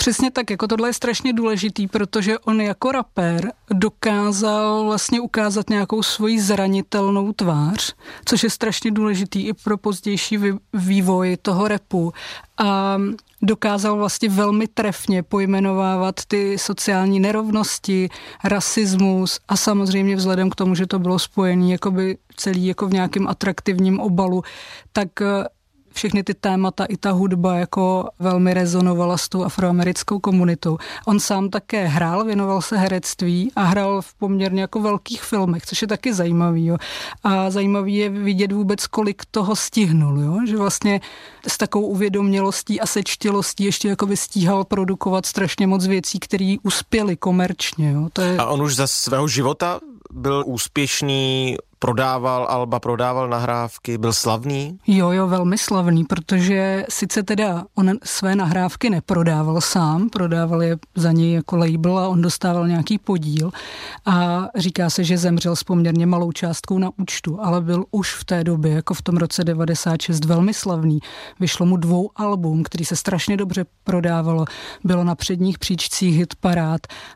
Přesně tak, jako tohle je strašně důležitý, protože on jako rapper dokázal vlastně ukázat nějakou svoji zranitelnou tvář, což je strašně důležitý i pro pozdější vývoj toho rapu. A dokázal vlastně velmi trefně pojmenovávat ty sociální nerovnosti, rasismus a samozřejmě vzhledem k tomu, že to bylo spojené jakoby celý jako v nějakém atraktivním obalu, tak všechny ty témata i ta hudba jako velmi rezonovala s tou afroamerickou komunitou. On sám také hrál, věnoval se herectví a hrál v poměrně jako velkých filmech, což je taky zajímavý. Jo. A zajímavý je vidět vůbec, kolik toho stihnul. Jo. Že vlastně s takovou uvědomělostí a sečtělostí ještě jakoby stíhal produkovat strašně moc věcí, které uspěly komerčně. Jo. To je... A on už za svého života byl úspěšný, prodával alba, prodával nahrávky, byl slavný? Jo, velmi slavný, protože sice teda on své nahrávky neprodával sám, prodával je za něj jako label a on dostával nějaký podíl a říká se, že zemřel s poměrně malou částkou na účtu, ale byl už v té době, jako v tom roce 96, velmi slavný. Vyšlo mu 2 album, který se strašně dobře prodávalo, bylo na předních příčcích hitparád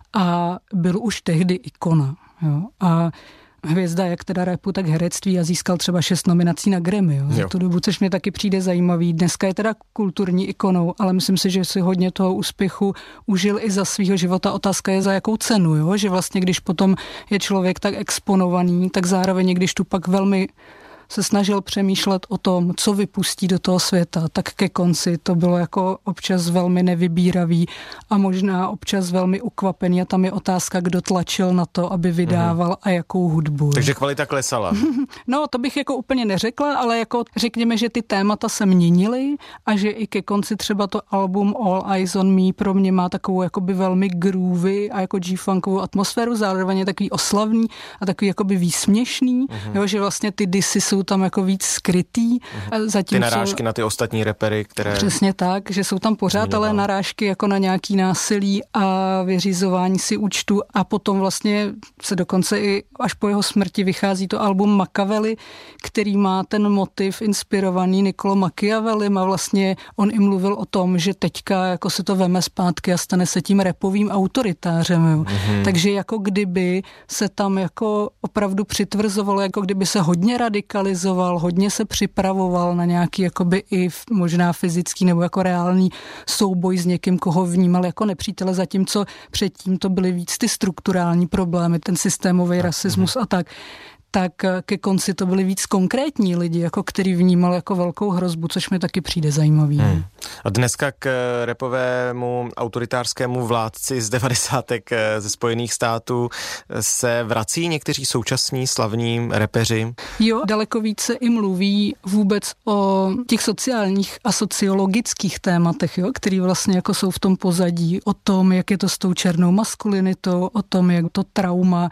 a byl už tehdy ikona. Jo? A hvězda jak teda rapu, tak herectví a získal třeba 6 nominací na Grammy. Jo? Za tu dobu, což mě taky přijde zajímavý. Dneska je teda kulturní ikonou, ale myslím si, že si hodně toho úspěchu užil i za svýho života. Otázka je za jakou cenu, jo? Že vlastně když potom je člověk tak exponovaný, tak zároveň když tu pak velmi se snažil přemýšlet o tom, co vypustí do toho světa, tak ke konci to bylo jako občas velmi nevybíravý a možná občas velmi ukvapený a tam je otázka, kdo tlačil na to, aby vydával a jakou hudbu. Takže kvalita klesala. No, to bych jako úplně neřekla, ale jako řekněme, že ty témata se měnily a že i ke konci třeba to album All Eyes on Me pro mě má takovou jakoby velmi groovy a jako G-funkovou atmosféru, zároveň je takový oslavný a takový jakoby výsměšný, jo, že vlastně ty disy jsou tam jako víc skrytý. Ty narážky na ty ostatní repery, které... Přesně tak, že jsou tam pořád, ale narážky jako na nějaký násilí a vyřizování si účtu a potom vlastně se dokonce i až po jeho smrti vychází to album Machiavelli, který má ten motiv inspirovaný Niccolò Machiavellem a vlastně on i mluvil o tom, že teďka jako se to veme zpátky a stane se tím rapovým autoritářem. Jo. Takže jako kdyby se tam jako opravdu přitvrzovalo, jako kdyby se hodně radikalizoval, hodně se připravoval na nějaký jakoby i možná fyzický nebo jako reálný souboj s někým, koho vnímal jako nepřítele, zatímco předtím to byly víc ty strukturální problémy, ten systémový rasismus a tak ke konci to byli víc konkrétní lidi, jako který vnímal jako velkou hrozbu, což mi taky přijde zajímavý. A dneska k rapovému autoritářskému vládci z 90. ze Spojených států se vrací někteří současní slavní rapeři? Jo, daleko více i mluví vůbec o těch sociálních a sociologických tématech, jo, který vlastně jako jsou v tom pozadí, o tom, jak je to s tou černou maskulinitou, o tom, jak to trauma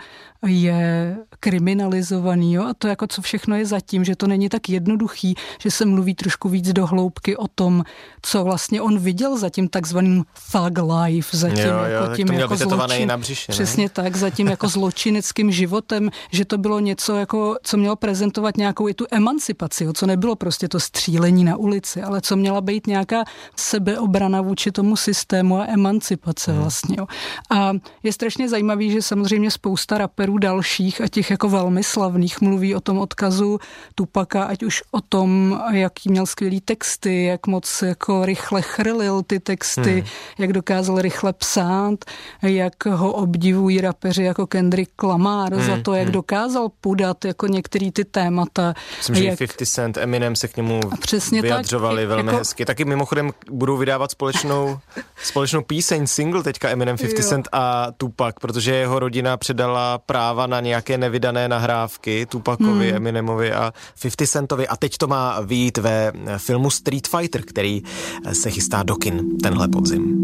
je kriminalizovaný, jo? A to jako co všechno je zatím, že to není tak jednoduchý, že se mluví trošku víc do hloubky o tom, co vlastně on viděl za tím takzvaným thug life, za tím jako tím jako přesně tak, za tím jako zločineckým životem, že to bylo něco jako, co mělo prezentovat nějakou i tu emancipaci, jo? Co nebylo prostě to střílení na ulici, ale co měla být nějaká sebeobrana vůči tomu systému a emancipace vlastně, jo? A je strašně zajímavý, že samozřejmě spousta raperů dalších a těch jako velmi slavných mluví o tom odkazu Tupaka, ať už o tom, jaký měl skvělý texty, jak moc jako rychle chrlil ty texty, jak dokázal rychle psát, jak ho obdivují rapeři jako Kendrick Lamar za to, jak dokázal podat jako některý ty témata. Myslím, že 50 Cent, Eminem se k němu vyjadřovali tak, velmi jako... hezky. Taky mimochodem budou vydávat společnou píseň, single teďka Eminem, 50 Cent a Tupac, protože jeho rodina předala práva na nějaké nevydané nahrávky Tupacovi, Eminemovi a 50 Centovi a teď to má vyjít ve filmu Street Fighter, který se chystá do kin tenhle podzim.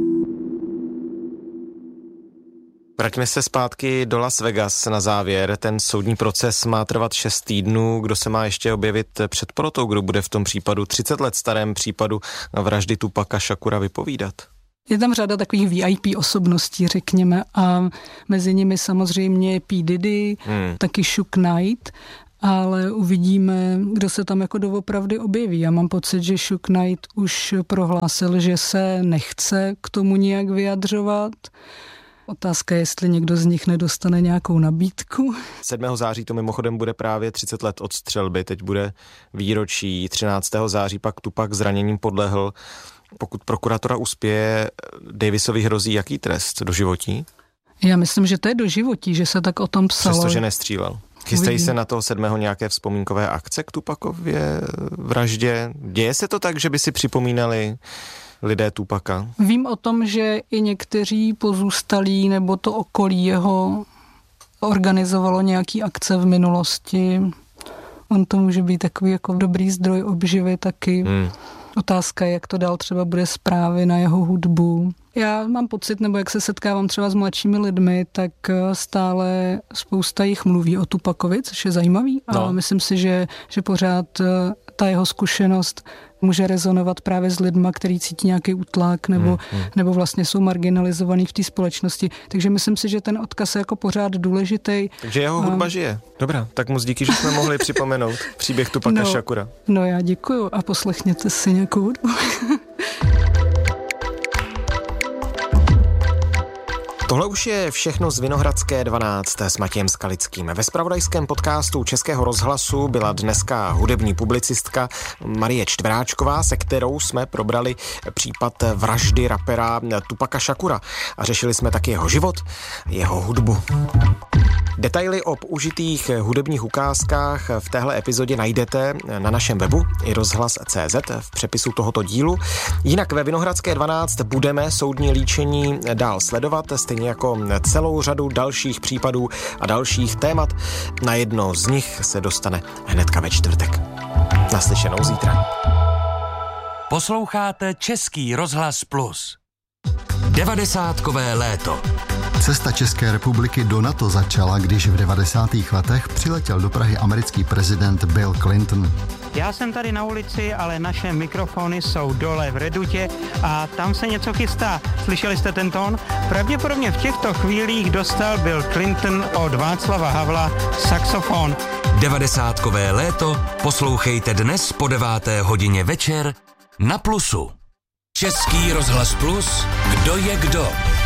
Vraťme se zpátky do Las Vegas na závěr. Ten soudní proces má trvat 6 týdnů. Kdo se má ještě objevit před porotou? Kdo bude v tom případu 30 let starém případu vraždy Tupaca Šakura vypovídat? Je tam řada takových VIP osobností, řekněme, a mezi nimi samozřejmě P. Diddy, taky Suge Knight ale uvidíme, kdo se tam jako doopravdy objeví. Já mám pocit, že Suge Knight už prohlásil, že se nechce k tomu nijak vyjadřovat. Otázka je, jestli někdo z nich nedostane nějakou nabídku. 7. září to mimochodem bude právě 30 let od střelby, teď bude výročí, 13. září pak Tupac zraněním podlehl. Pokud prokuratura uspěje, Davisovi hrozí jaký trest? Doživotí? Já myslím, že to je doživotí, že se tak o tom psalo. Přestože nestřílel. Chystají se na toho 7. nějaké vzpomínkové akce k Tupacově vraždě? Děje se to tak, že by si připomínali lidé Tupaca? Vím o tom, že i někteří pozůstalí nebo to okolí jeho organizovalo nějaký akce v minulosti. On to může být takový jako dobrý zdroj obživy taky. Otázka je, jak to dál třeba bude zprávy na jeho hudbu. Já mám pocit, nebo jak se setkávám třeba s mladšími lidmi, tak stále spousta jich mluví o Tupacovi, což je zajímavý, ale myslím si, že pořád ta jeho zkušenost může rezonovat právě s lidma, který cítí nějaký útlak nebo vlastně jsou marginalizovaný v té společnosti. Takže myslím si, že ten odkaz je jako pořád důležitý. Takže jeho hudba žije. Dobrá, tak moc díky, že jsme mohli připomenout příběh Tupaca Šakura. No já děkuju a poslechněte si nějakou hudbu. Tohle už je všechno z Vinohradské 12 s Matějem Skalickým. Ve zpravodajském podcastu Českého rozhlasu byla dneska hudební publicistka Marie Čtveráčková, se kterou jsme probrali případ vraždy rapera Tupaca Šakura a řešili jsme taky jeho život, jeho hudbu. Detaily o použitých hudebních ukázkách v téhle epizodě najdete na našem webu i rozhlas.cz v přepisu tohoto dílu. Jinak ve Vinohradské 12 budeme soudní líčení dál sledovat, stejně jako celou řadu dalších případů a dalších témat. Na jedno z nich se dostane hnedka ve čtvrtek. Naslyšenou zítra. Posloucháte Český rozhlas Plus. 90kové léto. Cesta České republiky do NATO začala, když v 90. letech přiletěl do Prahy americký prezident Bill Clinton. Já jsem tady na ulici, ale naše mikrofony jsou dole v Redutě a tam se něco chystá. Slyšeli jste ten tón? Pravděpodobně v těchto chvílích dostal Bill Clinton od Václava Havla saxofon. 90kové léto poslouchejte dnes po 9. hodině večer na Plusu. Český rozhlas Plus, kdo je kdo?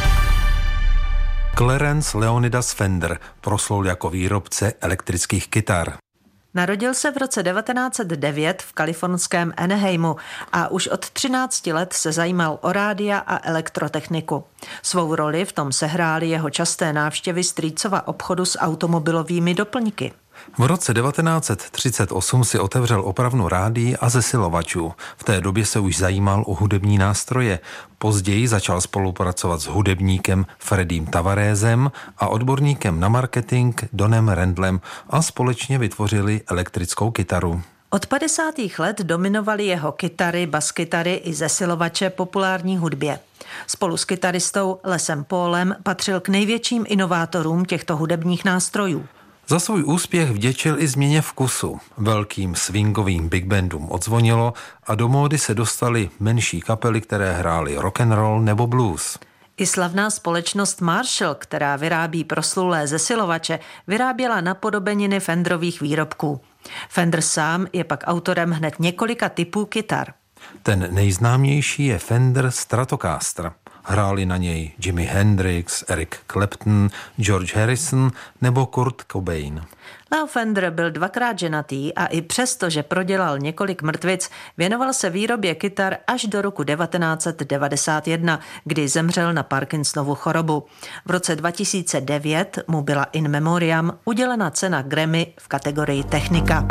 Clarence Leonidas Fender proslul jako výrobce elektrických kytar. Narodil se v roce 1909 v kalifornském Anaheimu a už od 13 let se zajímal o rádia a elektrotechniku. Svou roli v tom sehrály jeho časté návštěvy strýcova obchodu s automobilovými doplňky. V roce 1938 si otevřel opravnu rádií a zesilovačů. V té době se už zajímal o hudební nástroje. Později začal spolupracovat s hudebníkem Freddiem Tavaresem a odborníkem na marketing Donem Randlem a společně vytvořili elektrickou kytaru. Od 50. let dominovaly jeho kytary, baskytary i zesilovače populární hudbě. Spolu s kytaristou Lesem Paulem patřil k největším inovátorům těchto hudebních nástrojů. Za svůj úspěch vděčil i změně vkusu. Velkým swingovým big bandům odzvonilo a do módy se dostaly menší kapely, které hrály rock and roll nebo blues. I slavná společnost Marshall, která vyrábí proslulé zesilovače, vyráběla napodobeniny Fenderových výrobků. Fender sám je pak autorem hned několika typů kytar. Ten nejznámější je Fender Stratocaster. Hráli na něj Jimi Hendrix, Eric Clapton, George Harrison nebo Kurt Cobain. Leo Fender byl 2krát ženatý a i přesto, že prodělal několik mrtvic, věnoval se výrobě kytar až do roku 1991, kdy zemřel na Parkinsonovu chorobu. V roce 2009 mu byla in memoriam udělena cena Grammy v kategorii technika.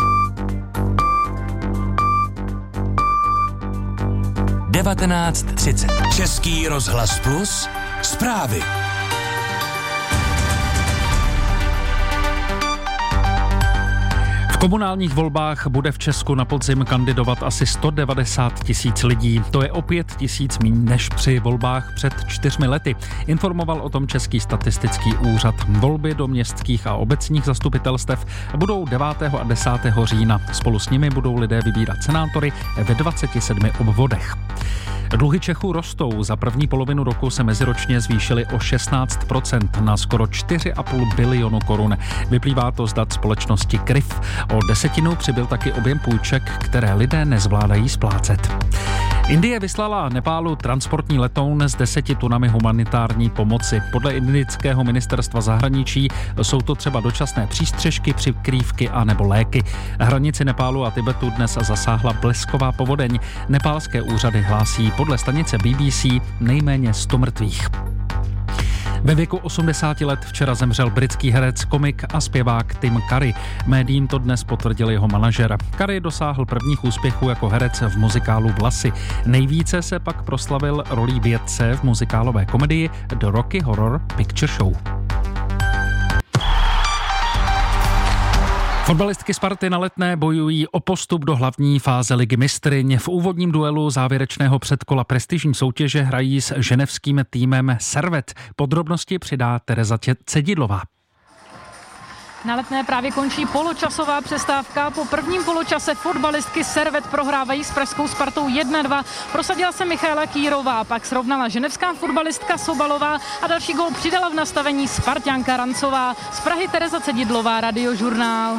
19:30. Český rozhlas Plus. Zprávy. V komunálních volbách bude v Česku na podzim kandidovat asi 190 000 lidí. To je o 5 000 míň než při volbách před 4 lety. Informoval o tom Český statistický úřad. Volby do městských a obecních zastupitelstev budou 9. a 10. října. Spolu s nimi budou lidé vybírat senátory ve 27 obvodech. Dluhy Čechů rostou. Za první polovinu roku se meziročně zvýšily o 16% na skoro 4,5 bilionu korun. Vyplývá to z dat společnosti Kryv. O 10% přibyl taky objem půjček, které lidé nezvládají splácet. Indie vyslala Nepálu transportní letoun s 10 tunami humanitární pomoci. Podle indického ministerstva zahraničí jsou to třeba dočasné přístřežky, přikrývky a nebo léky. Hranici Nepálu a Tibetu dnes zasáhla blesková povodeň. Nepálské úřady hlásí podle stanice BBC nejméně 100 mrtvých. Ve věku 80 let včera zemřel britský herec, komik a zpěvák Tim Curry. Médiím to dnes potvrdil jeho manažer. Curry dosáhl prvních úspěchů jako herec v muzikálu Vlasy. Nejvíce se pak proslavil rolí vědce v muzikálové komedii The Rocky Horror Picture Show. Fotbalistky Sparty na Letné bojují o postup do hlavní fáze Ligy mistryň. V úvodním duelu závěrečného předkola prestižní soutěže hrají s ženevským týmem Servet. Podrobnosti přidá Tereza Cedidlová. Na Letné právě končí poločasová přestávka. Po prvním poločase fotbalistky Servet prohrávají s pražskou Spartou 1-2. Prosadila se Michaela Kýrová, pak srovnala ženevská fotbalistka Sobalová a další gól přidala v nastavení Sparťanka Rancová. Z Prahy Tereza Cedidlová, Radiožurnál.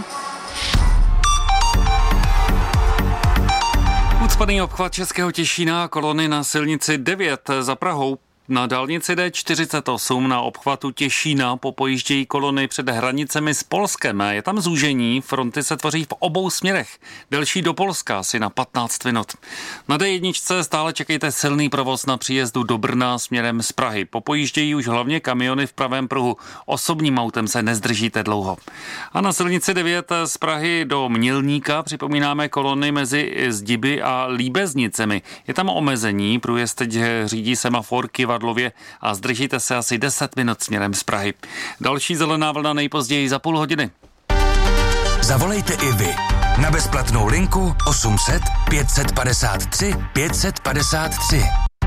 Ucpaný obchvat Českého Těšína, kolony na silnici 9 za Prahou. Na dálnici D48 na obchvatu Těšína popojíždějí kolony před hranicemi s Polskem. Je tam zúžení, fronty se tvoří v obou směrech. Delší do Polska asi na 15 minut. Na D1 stále čekejte silný provoz na příjezdu do Brna směrem z Prahy. Popojíždějí už hlavně kamiony v pravém pruhu. Osobním autem se nezdržíte dlouho. A na silnici 9 z Prahy do Mělníka připomínáme kolony mezi Zdiby a Líbeznicemi. Je tam omezení, průjezd teď řídí semafor Kivadlově a zdržíte se asi 10 minut směrem z Prahy. Další zelená vlna nejpozději za půl hodiny. Zavolejte i vy na bezplatnou linku 800 553 553.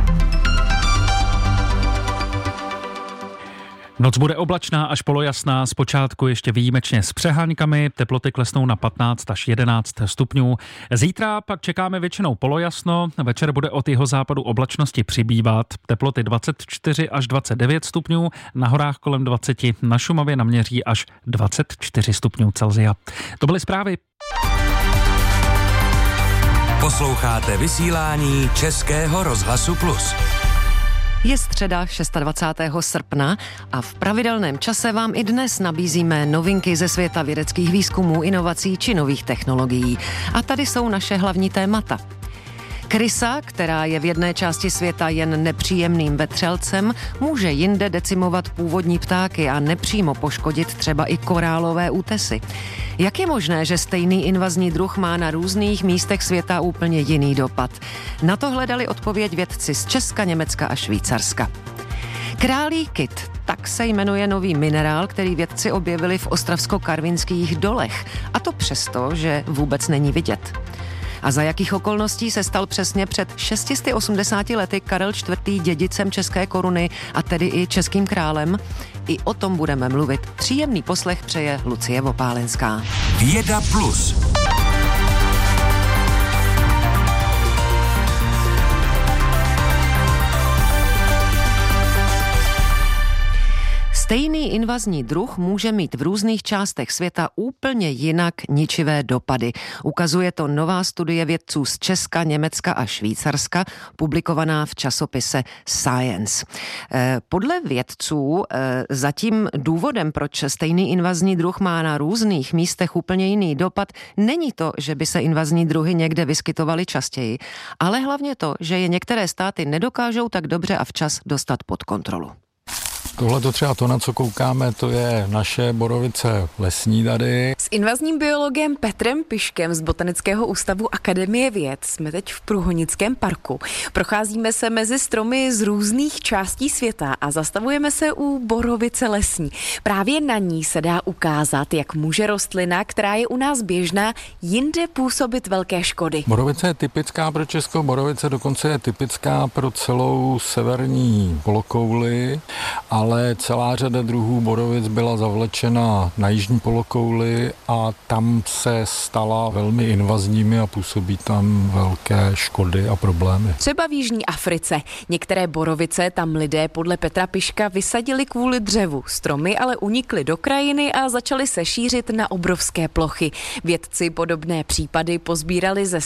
Noc bude oblačná až polojasná, zpočátku ještě výjimečně s přeháňkami, teploty klesnou na 15 až 11 stupňů. Zítra pak čekáme většinou polojasno, večer bude od jihozápadu oblačnosti přibývat, teploty 24 až 29 stupňů, na horách kolem 20, na Šumavě naměří až 24 stupňů Celsia. To byly zprávy. Posloucháte vysílání Českého rozhlasu Plus. Je středa 26. srpna a v pravidelném čase vám i dnes nabízíme novinky ze světa vědeckých výzkumů, inovací či nových technologií. A tady jsou naše hlavní témata. Krysa, která je v jedné části světa jen nepříjemným vetřelcem, může jinde decimovat původní ptáky a nepřímo poškodit třeba i korálové útesy. Jak je možné, že stejný invazní druh má na různých místech světa úplně jiný dopad? Na to hledali odpověď vědci z Česka, Německa a Švýcarska. Králí kyt, tak se jmenuje nový minerál, který vědci objevili v ostravsko-karvinských dolech. A to přesto, že vůbec není vidět. A za jakých okolností se stal přesně před 680 lety Karel IV. Dědicem české koruny a tedy i českým králem? I o tom budeme mluvit. Příjemný poslech přeje Lucie Vopálenská. Věda plus. Stejný invazní druh může mít v různých částech světa úplně jinak ničivé dopady. Ukazuje to nová studie vědců z Česka, Německa a Švýcarska, publikovaná v časopise Science. Podle vědců zatím důvodem, proč stejný invazní druh má na různých místech úplně jiný dopad, není to, že by se invazní druhy někde vyskytovaly častěji, ale hlavně to, že je některé státy nedokážou tak dobře a včas dostat pod kontrolu. Tohle to třeba to, na co koukáme, to je naše borovice lesní tady. S invazním biologem Petrem Piškem z Botanického ústavu Akademie věd jsme teď v Průhonickém parku. Procházíme se mezi stromy z různých částí světa a zastavujeme se u borovice lesní. Právě na ní se dá ukázat, jak může rostlina, která je u nás běžná, jinde působit velké škody. Borovice je typická pro Česko, borovice dokonce je typická pro celou severní polokouli, ale ale celá řada druhů borovic byla zavlečena na jižní polokouli a tam se stala velmi invazními a působí tam velké škody a problémy. Třeba v jižní Africe. Některé borovice tam lidé podle Petra Piška vysadili kvůli dřevu. Stromy ale unikly do krajiny a začaly se šířit na obrovské plochy. Vědci podobné případy pozbírali ze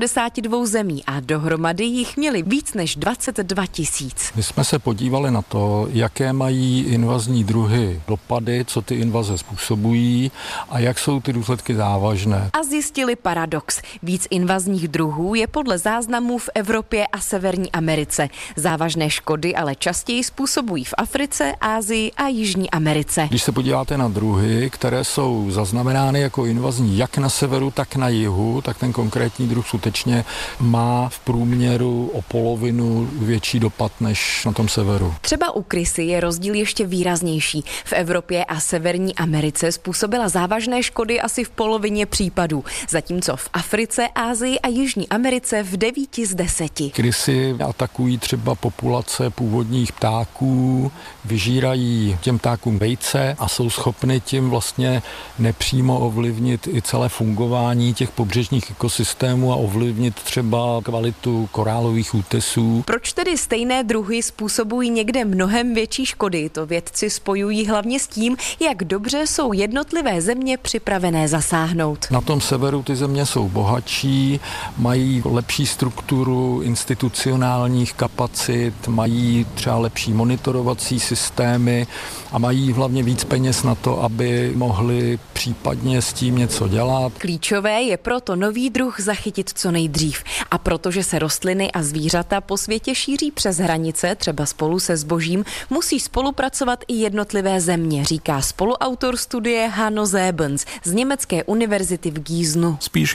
172 zemí a dohromady jich měli víc než 22 000. My jsme se podívali na to, jaké mají invazní druhy dopady, co ty invaze způsobují a jak jsou ty důsledky závažné. A zjistili paradox. Víc invazních druhů je podle záznamů v Evropě a Severní Americe. Závažné škody ale častěji způsobují v Africe, Asii a Jižní Americe. Když se podíváte na druhy, které jsou zaznamenány jako invazní jak na severu, tak na jihu, tak ten konkrétní druh skutečně má v průměru o polovinu větší dopad než na tom severu. Třeba u krysy je rozdíl ještě výraznější. V Evropě a Severní Americe způsobila závažné škody asi v polovině případů, zatímco v Africe, Asii a Jižní Americe v 9 z 10. Krysy atakují třeba populace původních ptáků, vyžírají těm ptákům vejce a jsou schopny tím vlastně nepřímo ovlivnit i celé fungování těch pobřežních ekosystémů a ovlivnit třeba kvalitu korálových útesů. Proč tedy stejné druhy způsobují někde mnohem větší škody? To vědci spojují hlavně s tím, jak dobře jsou jednotlivé země připravené zasáhnout. Na tom severu ty země jsou bohatší, mají lepší strukturu institucionálních kapacit, mají třeba lepší monitorovací systémy a mají hlavně víc peněz na to, aby mohli případně s tím něco dělat. Klíčové je proto nový druh zachytit co nejdřív. A protože se rostliny a zvířata po světě šíří přes hranice, třeba spolu se zbožím, musí spolupracovat i jednotlivé země, říká spoluautor studie Hanno Sebens z německé univerzity v Gíznu.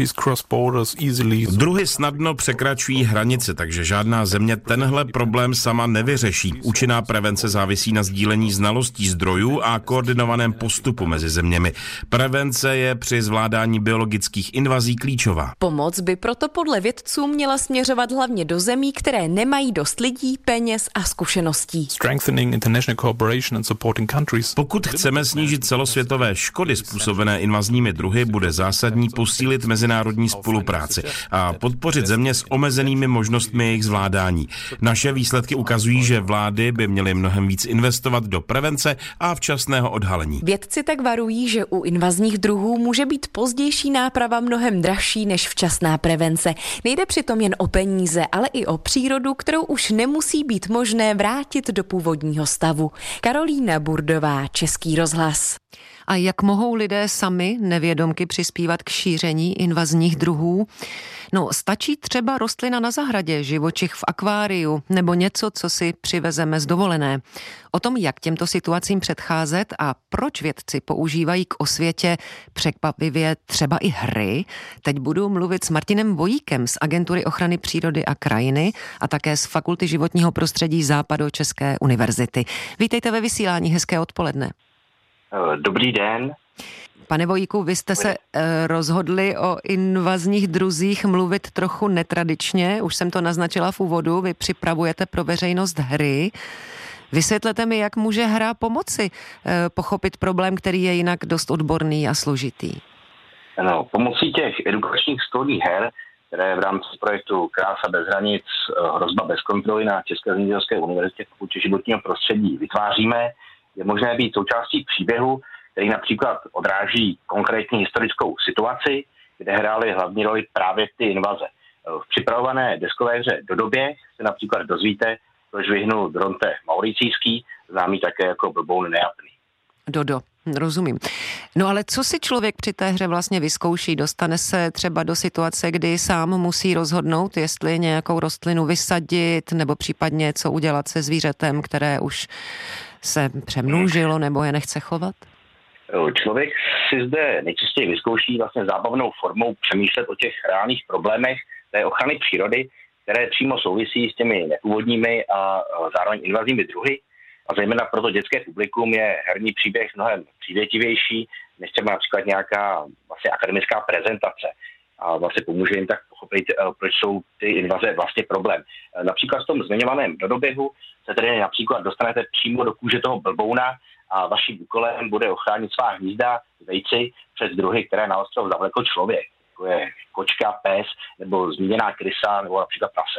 Druhy snadno překračují hranice, takže žádná země tenhle problém sama nevyřeší. Účinná prevence závisí na sdílení znalostí zdrojů a koordinovaném postupu mezi zeměmi. Prevence je při zvládání biologických invazí klíčová. Pomoc by proto podle vědců měla směřovat hlavně do zemí, které nemají dost lidí, peněz a zkušeností. Pokud chceme snížit celosvětové škody způsobené invazními druhy, bude zásadní posílit mezinárodní spolupráci a podpořit země s omezenými možnostmi jejich zvládání. Naše výsledky ukazují, že vlády by měly mnohem víc investovat do prevence a včasného odhalení. Vědci tak varují, že u invazních druhů může být pozdější náprava mnohem dražší než včasná prevence. Nejde přitom jen o peníze, ale i o přírodu, kterou už nemusí být možné vrátit do původního stavu. Karolína Burdová, Český rozhlas. A jak mohou lidé sami nevědomky přispívat k šíření invazních druhů? No, stačí třeba rostlina na zahradě, živočich v akváriu nebo něco, co si přivezeme z dovolené. O tom, jak těmto situacím předcházet a proč vědci používají k osvětě překvapivě třeba i hry, teď budu mluvit s Martinem Vojíkem z Agentury ochrany přírody a krajiny a také z Fakulty životního prostředí Západočeské univerzity. Vítejte ve vysílání, hezké odpoledne. Dobrý den. Pane Vojíku, vy jste se rozhodli o invazních druzích mluvit trochu netradičně, už jsem to naznačila v úvodu, vy připravujete pro veřejnost hry. Vysvětlete mi, jak může hra pomoci pochopit problém, který je jinak dost odborný a složitý. No, pomocí těch edukačních stolních her, které v rámci projektu Krása bez hranic, hrozba bez kontroly na České zemědělské univerzitě v Fakultě životního prostředí vytváříme, je možné být součástí příběhu, který například odráží konkrétní historickou situaci, kde hrály hlavní roli právě ty invaze. V připravované deskové hře Dodoběh se například dozvíte, proč vyhnul Bronte Mauricijský, známý také jako Blboun nejapný. Dodo, rozumím. No ale co si člověk při té hře vlastně vyzkouší? Dostane se třeba do situace, kdy sám musí rozhodnout, jestli nějakou rostlinu vysadit, nebo případně co udělat se zvířetem, které už se přemnožilo nebo je nechce chovat? Člověk si zde nejčastěji vyzkouší vlastně zábavnou formou přemýšlet o těch reálných problémech té ochrany přírody, které přímo souvisí s těmi nepůvodními a zároveň invazními druhy. A zejména proto dětské publikum je herní příběh mnohem přívětivější než třeba například nějaká vlastně akademická prezentace. a vlastně pomůže jim tak pochopit, proč jsou ty invaze vlastně problém. Například v tom zmiňovaném dodoběhu se tedy například dostanete přímo do kůže toho blbouna a vaším úkolem bude ochránit svá hnízda, vejci před druhy, které na ostrov zavlekl člověk, jako je kočka, pes nebo zmíněná krysa nebo například prase.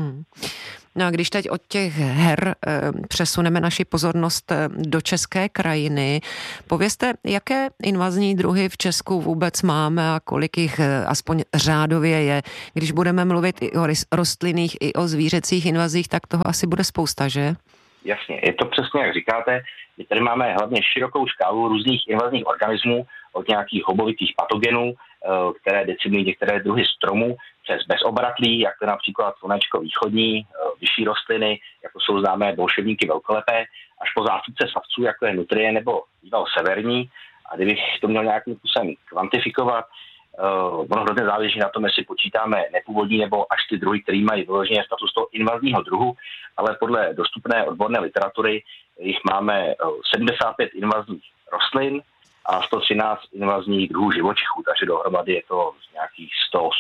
No a když teď od těch her přesuneme naši pozornost do české krajiny, povězte, jaké invazní druhy v Česku vůbec máme a kolik jich aspoň řádově je. Když budeme mluvit i o rostlinných, i o zvířecích invazích, tak toho asi bude spousta, že? Jasně, je to přesně, jak říkáte. My tady máme hlavně širokou škálu různých invazních organismů, od nějakých hobovitých patogenů, které decimují některé druhy stromů, přes bezobratlí, jak to například slunečko východní, vyšší rostliny, jako jsou známé bolševníky velkolepé, až po zástupce savců, jako je nutrie nebo býval severní. A kdybych to měl nějakým způsobem kvantifikovat, ono hrozně záleží na tom, jestli počítáme nepůvodní nebo až ty druhy, které mají vyloženě status toho invazního druhu, ale podle dostupné odborné literatury jich máme 75 invazních rostlin a 113 invazních druhů živočichů, takže dohromady je to nějakých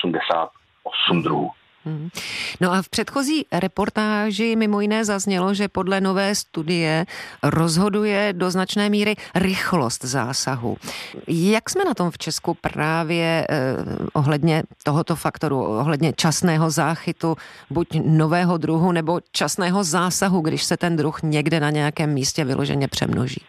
188 druhů. No a v předchozí reportáži mimo jiné zaznělo, že podle nové studie rozhoduje do značné míry rychlost zásahu. Jak jsme na tom v Česku právě ohledně tohoto faktoru, ohledně časného záchytu buď nového druhu nebo časného zásahu, když se ten druh někde na nějakém místě vyloženě přemnoží?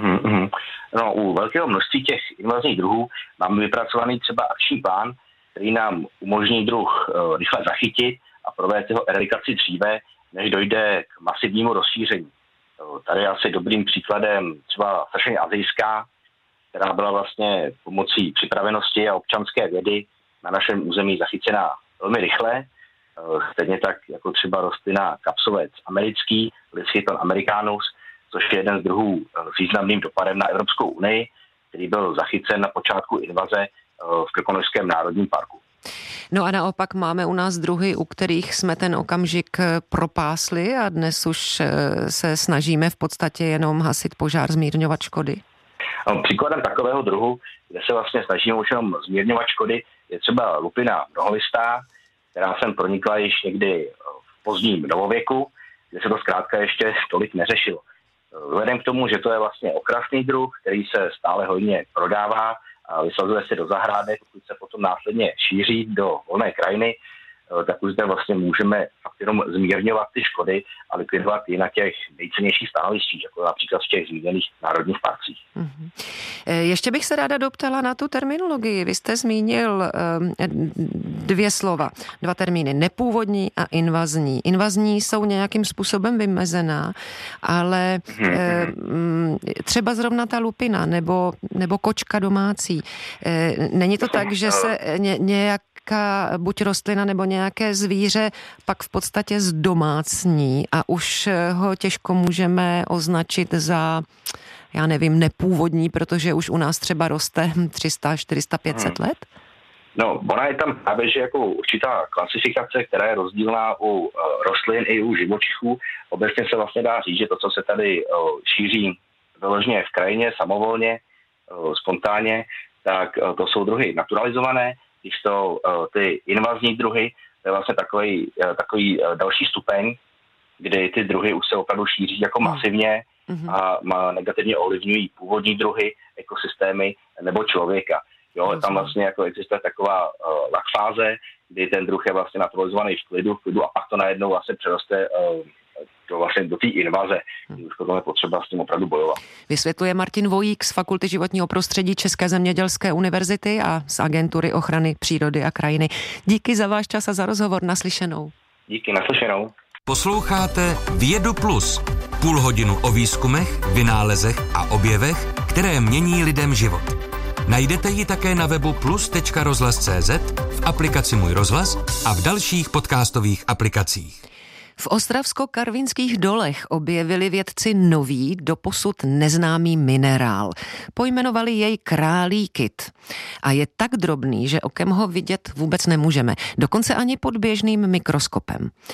No, u velkého množství těch invazních druhů máme vypracovaný třeba akční plán, který nám umožní druh rychle zachytit a provést jeho eradikaci dříve, než dojde k masivnímu rozšíření. Tady je asi dobrým příkladem třeba strašně azijská, která byla vlastně pomocí připravenosti a občanské vědy na našem území zachycená velmi rychle. Stejně tak jako třeba rostlina kapsovec americký, Lischiton americanus, což je jeden z druhů s významným dopadem na Evropskou unii, který byl zachycen na počátku invaze v Krkonošském národním parku. No a naopak máme u nás druhy, u kterých jsme ten okamžik propásli a dnes už se snažíme v podstatě jenom hasit požár, zmírňovat škody. Příkladem takového druhu, kde se vlastně snažíme už jenom zmírňovat škody, je třeba lupina mnoholistá, která sem pronikla již někdy v pozdním novověku, kde se to zkrátka ještě tolik neřešilo. Vzhledem k tomu, že to je vlastně okrasný druh, který se stále hojně prodává a vysazuje se do zahrádek, pokud se potom následně šíří do volné krajiny, tak už zde vlastně můžeme fakt jenom zmírňovat ty škody a likvidovat i na těch nejcennějších stanovištích, jako například v těch zmíněných národních parcích. Ještě bych se ráda doptala na tu terminologii. Vy jste zmínil dva termíny, nepůvodní a invazní. Invazní jsou nějakým způsobem vymezená, ale třeba zrovna ta lupina nebo kočka domácí. Není to tak, že se nějak buď rostlina nebo nějaké zvíře pak v podstatě zdomácní a už ho těžko můžeme označit za, já nevím, nepůvodní, protože už u nás třeba roste 300, 400, 500 let? No, ona je tam právě, že jako určitá klasifikace, která je rozdílná u rostlin i u živočichů. Obecně se vlastně dá říct, že to, co se tady šíří vyloženě v krajině, samovolně, spontánně, tak to jsou druhy naturalizované. Když to ty invazní druhy, to je vlastně takový další stupeň, kdy ty druhy už se opravdu šíří jako masivně a negativně ovlivňují původní druhy, ekosystémy nebo člověka. Jo, tam vlastně jako existuje taková lakfáze, kdy ten druh je vlastně naturalizovaný v klidu a pak to najednou vlastně přeroste do té invaze. Už potom je potřeba s tím opravdu bojovat. Vysvětluje Martin Vojík z Fakulty životního prostředí České zemědělské univerzity a z Agentury ochrany přírody a krajiny. Díky za váš čas a za rozhovor. Naslyšenou. Díky, naslyšenou. Posloucháte Vědu Plus. Půl hodinu o výzkumech, vynálezech a objevech, které mění lidem život. Najdete ji také na webu plus.rozhlas.cz, v aplikaci Můj rozhlas a v dalších podcastových aplikacích. V Ostravsko-Karvinských dolech objevili vědci nový, doposud neznámý minerál. Pojmenovali jej králíkit. A je tak drobný, že okem ho vidět vůbec nemůžeme. Dokonce ani pod běžným mikroskopem.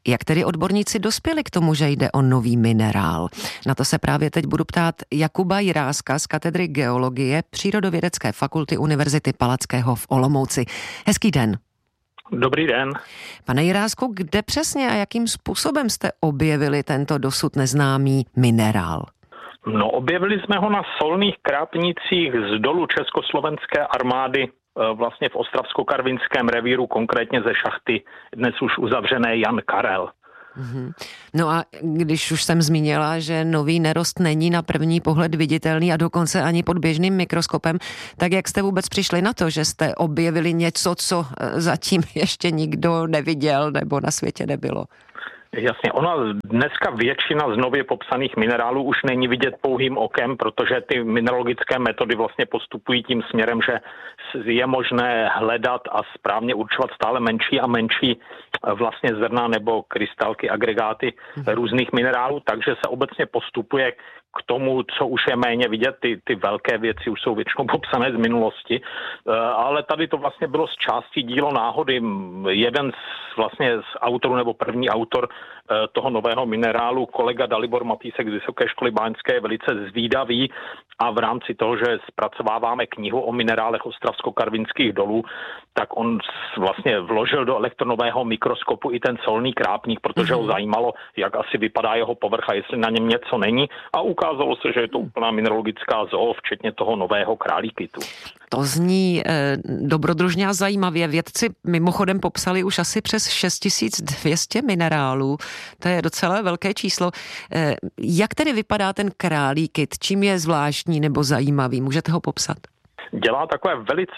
Jak tedy odborníci dospěli k tomu, že jde o nový minerál? Na to se právě teď budu ptát Jakuba Jiráska z katedry geologie Přírodovědecké fakulty Univerzity Palackého v Olomouci. Hezký den. Dobrý den. Pane Jirásku, kde přesně a jakým způsobem jste objevili tento dosud neznámý minerál? No, objevili jsme ho na solných krápnicích z dolu československé armády vlastně v Ostravsko-Karvinském revíru, konkrétně ze šachty dnes už uzavřené Jan Karel. No a když už jsem zmínila, že nový nerost není na první pohled viditelný a dokonce ani pod běžným mikroskopem, tak jak jste vůbec přišli na to, že jste objevili něco, co zatím ještě nikdo neviděl nebo na světě nebylo? Jasně, dneska většina z nově popsaných minerálů už není vidět pouhým okem, protože ty mineralogické metody vlastně postupují tím směrem, že je možné hledat a správně určovat stále menší a menší vlastně zrna nebo krystalky, agregáty různých minerálů, takže se obecně postupuje k tomu, co už je méně vidět, ty velké věci už jsou většinou popsané z minulosti, ale tady to vlastně bylo z části dílo náhody. Jeden z autorů nebo první autor toho nového minerálu, kolega Dalibor Matýsek z Vysoké školy báňské, je velice zvídavý a v rámci toho, že zpracováváme knihu o minerálech ostravsko-karvinských dolů, tak on vlastně vložil do elektronového mikroskopu i ten solný krápník, protože ho zajímalo, jak asi vypadá jeho povrch a jestli na něm něco není, a ukázalo se, že je to úplná mineralogická zoo, včetně toho nového králíkytu. To zní dobrodružně a zajímavě. Vědci mimochodem popsali už asi přes 6200 minerálů. To je docela velké číslo. Jak tedy vypadá ten králíkyt? Čím je zvláštní nebo zajímavý? Můžete ho popsat? Dělá takové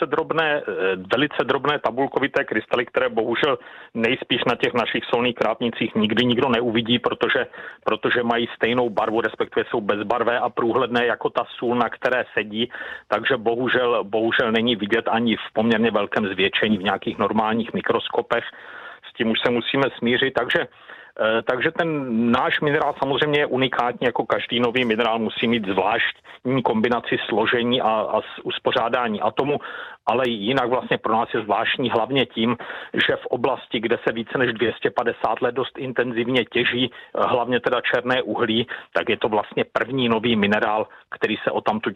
velice drobné tabulkovité krystaly, které bohužel nejspíš na těch našich solných krápnicích nikdy nikdo neuvidí, protože mají stejnou barvu, respektive jsou bezbarvé a průhledné jako ta sůl, na které sedí, takže bohužel není vidět ani v poměrně velkém zvětšení v nějakých normálních mikroskopech. S tím už se musíme smířit, takže ten náš minerál samozřejmě je unikátní, jako každý nový minerál musí mít zvláštní kombinaci složení a uspořádání atomu, ale jinak vlastně pro nás je zvláštní hlavně tím, že v oblasti, kde se více než 250 let dost intenzivně těží, hlavně teda černé uhlí, tak je to vlastně první nový minerál, který se odtamtud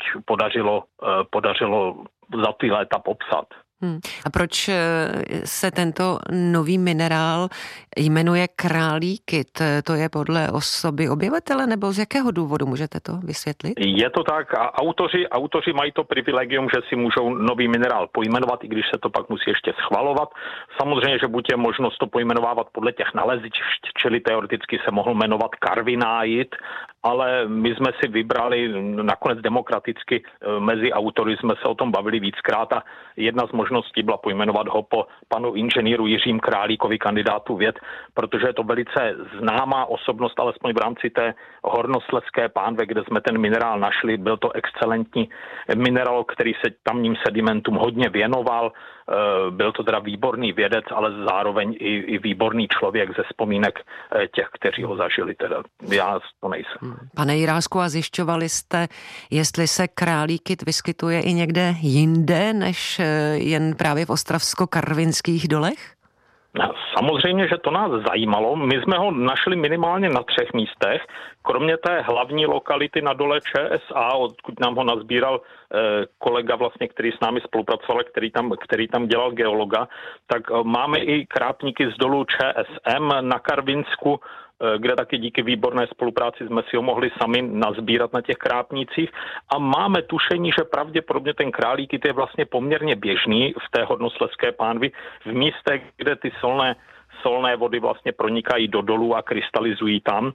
podařilo za ty léta popsat. A proč se tento nový minerál jmenuje králíkyt? To je podle osoby objevitele, nebo z jakého důvodu? Můžete to vysvětlit? Je to tak a autoři mají to privilegium, že si můžou nový minerál pojmenovat, i když se to pak musí ještě schvalovat. Samozřejmě, že buď je možnost to pojmenovávat podle těch nalezišť, čili teoreticky se mohl jmenovat karvináit, ale my jsme si vybrali nakonec demokraticky mezi autory, jsme se o tom bavili víckrát a jedna z možností byla pojmenovat ho po panu inženýru Jiřím Králíkovi, kandidátu věd, protože je to velice známá osobnost, alespoň v rámci té hornoslezské pánve, kde jsme ten minerál našli. Byl to excelentní minerál, který se tamním sedimentům hodně věnoval. Byl to teda výborný vědec, ale zároveň i výborný člověk ze vzpomínek těch, kteří ho zažili. Teda já to nejsem. Pane Jirásku, a zjišťovali jste, jestli se králíkyt vyskytuje i někde jinde, než jen právě v ostravsko-karvinských dolech? Samozřejmě, že to nás zajímalo. My jsme ho našli minimálně na 3 místech. Kromě té hlavní lokality na dole ČSA, odkud nám ho nazbíral kolega, vlastně, který s námi spolupracoval, který tam dělal geologa, tak máme i krápníky z dolu ČSM na Karvinsku, kde taky díky výborné spolupráci jsme si ho mohli sami nazbírat na těch krápnicích. A máme tušení, že pravděpodobně ten králíkyt je vlastně poměrně běžný v té hornoslezské pánvi v místech, kde ty solné vody vlastně pronikají do dolů a krystalizují tam.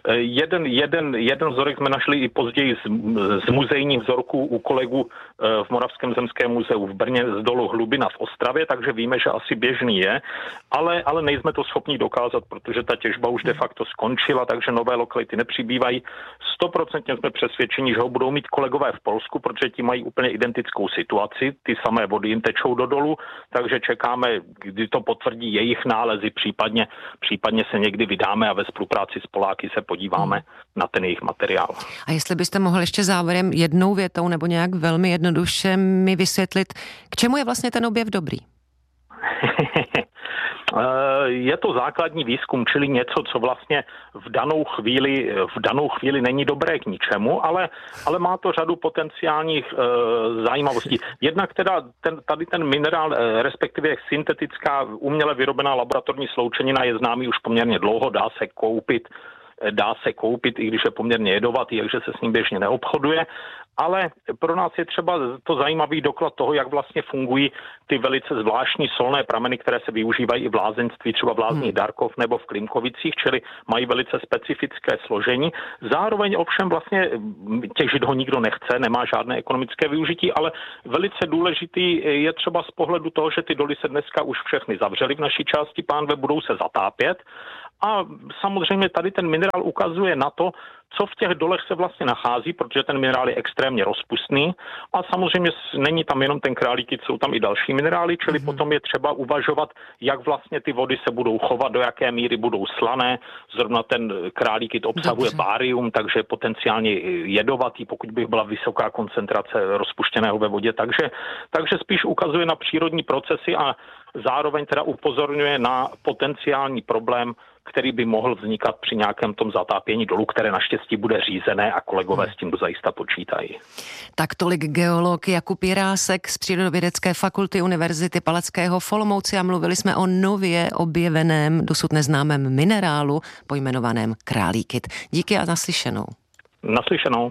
Jeden vzorek jsme našli i později z muzejních vzorků u kolegů v Moravském zemském muzeu v Brně z dolu Hlubina v Ostravě, takže víme, že asi běžný je, ale nejsme to schopni dokázat, protože ta těžba už de facto skončila, takže nové lokality nepřibývají. 100% jsme přesvědčeni, že ho budou mít kolegové v Polsku, protože ti mají úplně identickou situaci, ty samé vody jim tečou do dolu, takže čekáme, kdy to potvrdí jejich nálezy, případně se někdy vydáme a ve spolupráci s Poláky se podíváme na ten jejich materiál. A jestli byste mohl ještě závěrem jednou větou nebo nějak velmi jednoduše mi vysvětlit, k čemu je vlastně ten objev dobrý? Je to základní výzkum, čili něco, co vlastně v danou chvíli není dobré k ničemu, ale má to řadu potenciálních zajímavostí. Jednak teda tady ten minerál, respektive syntetická uměle vyrobená laboratorní sloučenina je známý už poměrně dlouho, dá se koupit, i když je poměrně jedovatý, takže se s ním běžně neobchoduje. Ale pro nás je třeba to zajímavý doklad toho, jak vlastně fungují ty velice zvláštní solné prameny, které se využívají i v lázeňství, třeba v lázních Darkov nebo v Klimkovicích, čili mají velice specifické složení. Zároveň ovšem vlastně těžit ho nikdo nechce, nemá žádné ekonomické využití, ale velice důležitý je třeba z pohledu toho, že ty doly se dneska už všechny zavřely v naší části Pánve, budou se zatápět. A samozřejmě tady ten minerál ukazuje na to, co v těch dolech se vlastně nachází, protože ten minerál je extrémně rozpustný a samozřejmě není tam jenom ten králíkit, jsou tam i další minerály, čili potom je třeba uvažovat, jak vlastně ty vody se budou chovat, do jaké míry budou slané. Zrovna ten králíkit obsahuje bárium, takže potenciálně jedovatý, pokud by byla vysoká koncentrace rozpuštěného ve vodě. Takže spíš ukazuje na přírodní procesy a zároveň teda upozorňuje na potenciální problém, který by mohl vznikat při nějakém tom zatápění dolu, které naštěstí bude řízené a kolegové s tím dozajista počítají. Tak tolik geolog Jakub Jirásek z Přírodovědecké fakulty Univerzity Palackého v Olomouci a mluvili jsme o nově objeveném, dosud neznámém minerálu pojmenovaném králíkit. Díky a naslyšenou. Naslyšenou.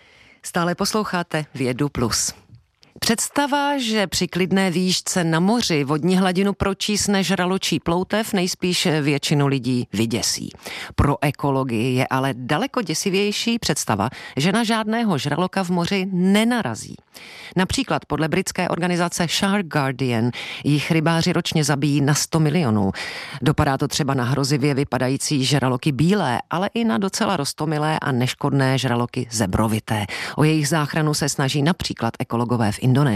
Stále posloucháte Vědu Plus. Představa, že při klidné výšce na moři vodní hladinu pročísne žraločí ploutev, nejspíš většinu lidí vyděsí. Pro ekologii je ale daleko děsivější představa, že na žádného žraloka v moři nenarazí. Například podle britské organizace Shark Guardian jich rybáři ročně zabíjí na 100 milionů. Dopadá to třeba na hrozivě vypadající žraloky bílé, ale i na docela roztomilé a neškodné žraloky zebrovité. O jejich záchranu se snaží například ekologové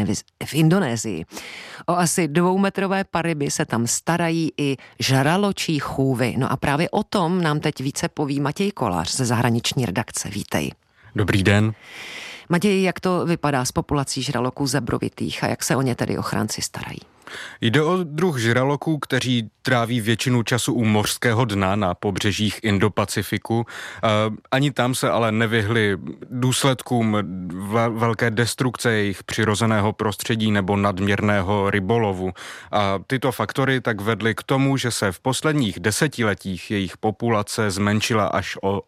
v Indonésii. O asi 2metrové paryby se tam starají i žraločí chůvy. No a právě o tom nám teď více poví Matěj Kolář ze zahraniční redakce. Vítej. Dobrý den. Matěj, jak to vypadá s populací žraloků zebrovitých a jak se o ně tedy ochránci starají? Jde o druh žraloků, kteří tráví většinu času u mořského dna na pobřežích Indo-Pacifiku. Ani tam se ale nevyhli důsledkům velké destrukce jejich přirozeného prostředí nebo nadměrného rybolovu. A tyto faktory tak vedly k tomu, že se v posledních desetiletích jejich populace zmenšila až o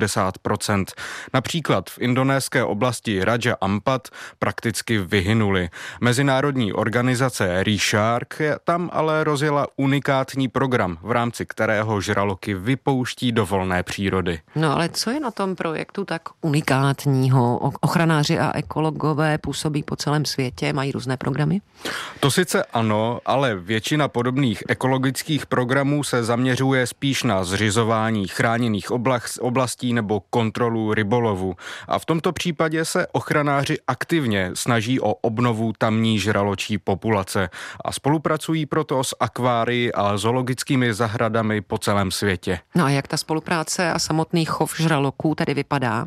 80%. Například v indonéské oblasti Raja Ampat prakticky vyhynuli. Mezinárodní organizace Shark tam ale rozjela unikátní program, v rámci kterého žraloky vypouští do volné přírody. No ale co je na tom projektu tak unikátního? Ochranáři a ekologové působí po celém světě, mají různé programy? To sice ano, ale většina podobných ekologických programů se zaměřuje spíš na zřizování chráněných oblastí nebo kontrolu rybolovu. A v tomto případě se ochranáři aktivně snaží o obnovu tamní žraločí populace a spolupracují proto s akvárii a zoologickými zahradami po celém světě. No a jak ta spolupráce a samotný chov žraloků tedy vypadá?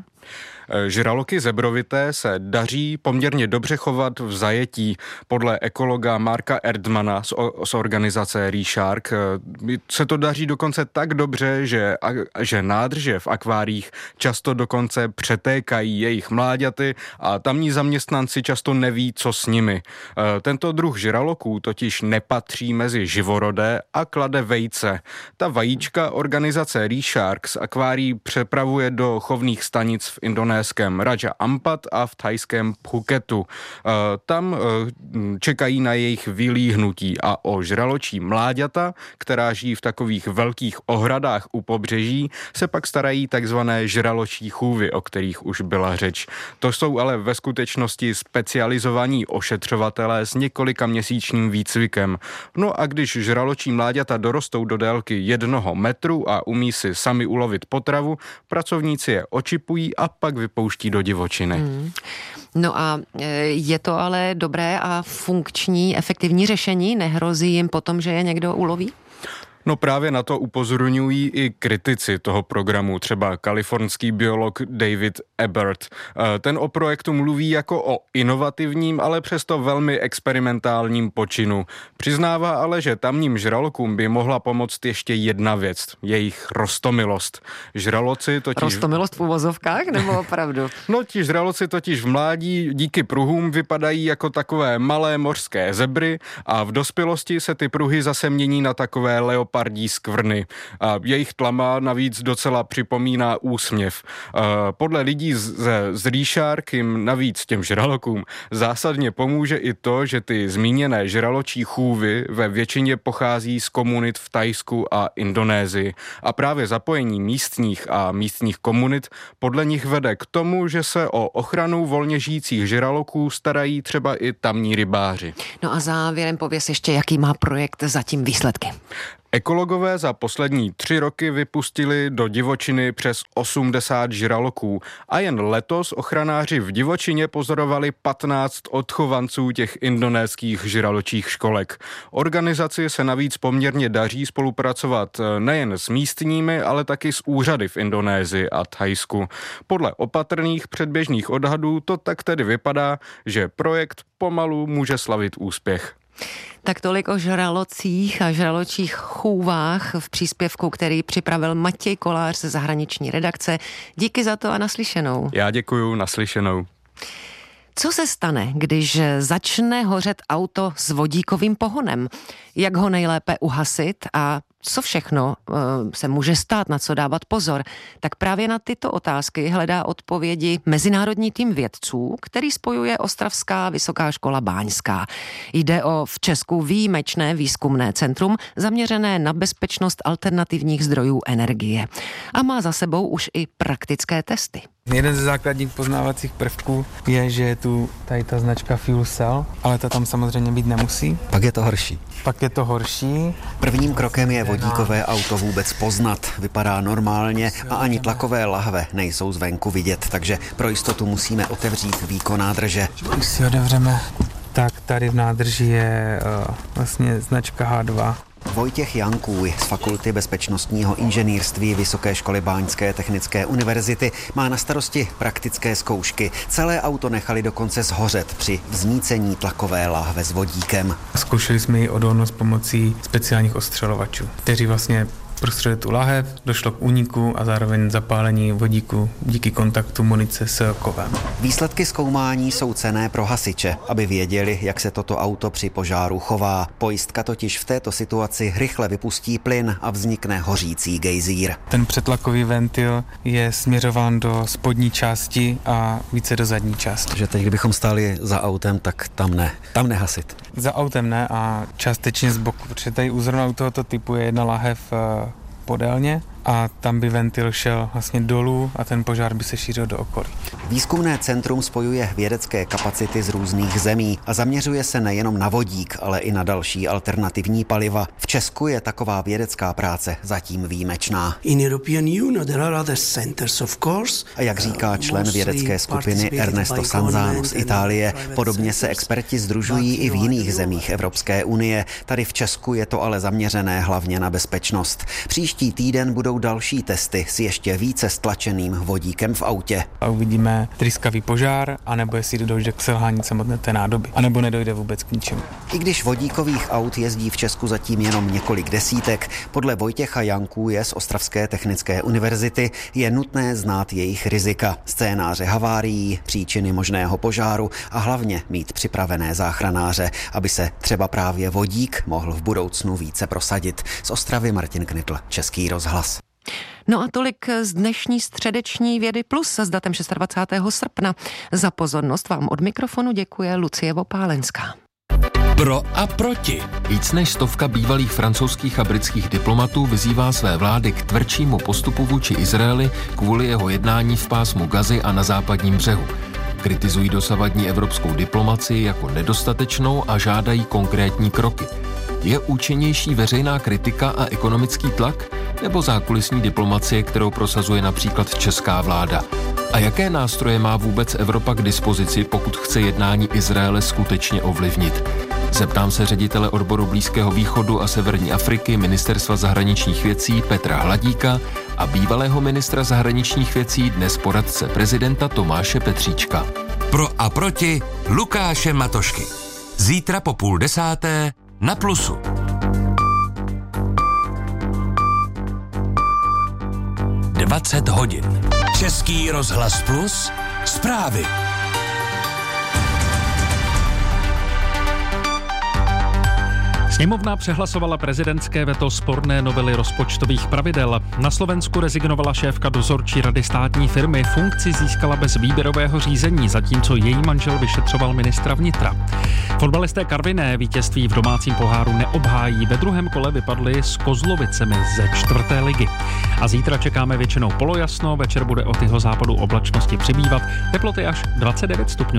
Žraloky zebrovité se daří poměrně dobře chovat v zajetí. Podle ekologa Marka Erdmana z organizace Shark se to daří dokonce tak dobře, že nádrže v akváriích často dokonce přetékají jejich mláďaty a tamní zaměstnanci často neví, co s nimi. Tento druh žraloků totiž nepatří mezi živorodé a klade vejce. Ta vajíčka organizace Shark z akvárií přepravuje do chovných stanic v Indonésii Raja Ampat a v thajském Phuketu. Tam čekají na jejich vylíhnutí a o žraločí mláďata, která žijí v takových velkých ohradách u pobřeží, se pak starají takzvané žraločí chůvy, o kterých už byla řeč. To jsou ale ve skutečnosti specializovaní ošetřovatelé s několika měsíčním výcvikem. No a když žraločí mláďata dorostou do délky 1 metru a umí si sami ulovit potravu, pracovníci je očipují a pak vypouští do divočiny. No a je to ale dobré a funkční, efektivní řešení? Nehrozí jim potom, že je někdo uloví? No právě na to upozorňují i kritici toho programu, třeba kalifornský biolog David Ebert. Ten o projektu mluví jako o inovativním, ale přesto velmi experimentálním počinu. Přiznává ale, že tamním žralokům by mohla pomoct ještě jedna věc, jejich roztomilost. Žraloci totiž... Roztomilost v uvozovkách, nebo opravdu? No, ti žraloci totiž v mládí díky pruhům vypadají jako takové malé mořské zebry a v dospělosti se ty pruhy zase mění na takové leopardí skvrny. A jejich tlama navíc docela připomíná úsměv. Podle lidí z ReShark jim navíc těm žralokům zásadně pomůže i to, že ty zmíněné žraločí chůvy ve většině pochází z komunit v Thajsku a Indonésii. A právě zapojení místních komunit podle nich vede k tomu, že se o ochranu volně žijících žraloků starají třeba i tamní rybáři. No a závěrem pověz ještě, jaký má projekt zatím výsledky. Ekologové za poslední 3 roky vypustili do divočiny přes 80 žraloků a jen letos ochranáři v divočině pozorovali 15 odchovanců těch indonéských žraločích školek. Organizaci se navíc poměrně daří spolupracovat nejen s místními, ale taky s úřady v Indonésii a Thajsku. Podle opatrných předběžných odhadů to tak tedy vypadá, že projekt pomalu může slavit úspěch. Tak tolik o žralocích a žraločích chůvách v příspěvku, který připravil Matěj Kolář ze zahraniční redakce. Díky za to a naslyšenou. Já děkuju, naslyšenou. Co se stane, když začne hořet auto s vodíkovým pohonem? Jak ho nejlépe uhasit a co všechno se může stát, na co dávat pozor? Tak právě na tyto otázky hledá odpovědi mezinárodní tým vědců, který spojuje Ostravská vysoká škola báňská. Jde o v Česku výjimečné výzkumné centrum zaměřené na bezpečnost alternativních zdrojů energie. A má za sebou už i praktické testy. Jeden ze základních poznávacích prvků je, že je tu tady ta značka Fuel Cell, ale ta tam samozřejmě být nemusí. Pak je to horší. Prvním krokem je vodíkové auto vůbec poznat. Vypadá normálně a ani tlakové lahve nejsou zvenku vidět, takže pro jistotu musíme otevřít výkon nádrže. Když si otevřeme, tak tady v nádrži je vlastně značka H2. Vojtěch Jankůj z Fakulty bezpečnostního inženýrství Vysoké školy Báňské technické univerzity má na starosti praktické zkoušky. Celé auto nechali dokonce zhořet při vznícení tlakové láhve s vodíkem. Zkoušeli jsme ji odolnost pomocí speciálních ostřelovačů, kteří vlastně prostředili tu láhev, došlo k úniku a zároveň zapálení vodíku díky kontaktu munice s kovem. Výsledky zkoumání jsou cenné pro hasiče, aby věděli, jak se toto auto při požáru chová. Pojistka totiž v této situaci rychle vypustí plyn a vznikne hořící gejzír. Ten přetlakový ventil je směřován do spodní části a více do zadní části. Že teď, kdybychom stáli za autem, tak tam nehasit. Za autem ne a částečně z boku, protože tady zrovna u tohoto typu je jedna lahev podélně a tam by ventil šel vlastně dolů a ten požár by se šířil do okolí. Výzkumné centrum spojuje vědecké kapacity z různých zemí a zaměřuje se nejenom na vodík, ale i na další alternativní paliva. V Česku je taková vědecká práce zatím výjimečná. A jak říká člen vědecké skupiny Ernesto Sanzano z Itálie, podobně se experti sdružují i v jiných zemích Evropské unie. Tady v Česku je to ale zaměřené hlavně na bezpečnost. Příští týden budou další testy s ještě více stlačeným vodíkem v autě. A uvidíme tryskavý požár, anebo jestli dojde k selhání samotné té nádoby, anebo nedojde vůbec k ničemu. I když vodíkových aut jezdí v Česku zatím jenom několik desítek, podle Vojtěcha Jankůje z Ostravské technické univerzity je nutné znát jejich rizika, scénáře havárií, příčiny možného požáru a hlavně mít připravené záchranáře, aby se třeba právě vodík mohl v budoucnu více prosadit. Z Ostravy Martin Knitl, Český rozhlas. No a tolik z dnešní středeční Vědy Plus s datem 26. srpna. Za pozornost vám od mikrofonu děkuje Lucie Vopálenská. Pro a proti. Víc než 100 bývalých francouzských a britských diplomatů vyzývá své vlády k tvrdšímu postupu vůči Izraeli kvůli jeho jednání v pásmu Gazy a na západním břehu. Kritizují dosavadní evropskou diplomacii jako nedostatečnou a žádají konkrétní kroky. Je účinnější veřejná kritika a ekonomický tlak nebo zákulisní diplomacie, kterou prosazuje například česká vláda? A jaké nástroje má vůbec Evropa k dispozici, pokud chce jednání Izraele skutečně ovlivnit? Zeptám se ředitele odboru Blízkého východu a Severní Afriky Ministerstva zahraničních věcí Petra Hladíka a bývalého ministra zahraničních věcí, dnes poradce prezidenta Tomáše Petříčka. Pro a proti Lukáše Matošky. Zítra po 9:30 na Plusu. Dvacet hodin. Český rozhlas Plus. Zprávy. Sněmovna přehlasovala prezidentské veto sporné novely rozpočtových pravidel. Na Slovensku rezignovala šéfka dozorčí rady státní firmy, funkci získala bez výběrového řízení, zatímco její manžel vyšetřoval ministra vnitra. Fotbalisté Karviné vítězství v domácím poháru neobhájí, ve druhém kole vypadli s Kozlovicemi ze 4. ligy. A zítra čekáme většinou polojasno, večer bude od jihozápadu oblačnosti přibývat, teploty až 29 stupňů.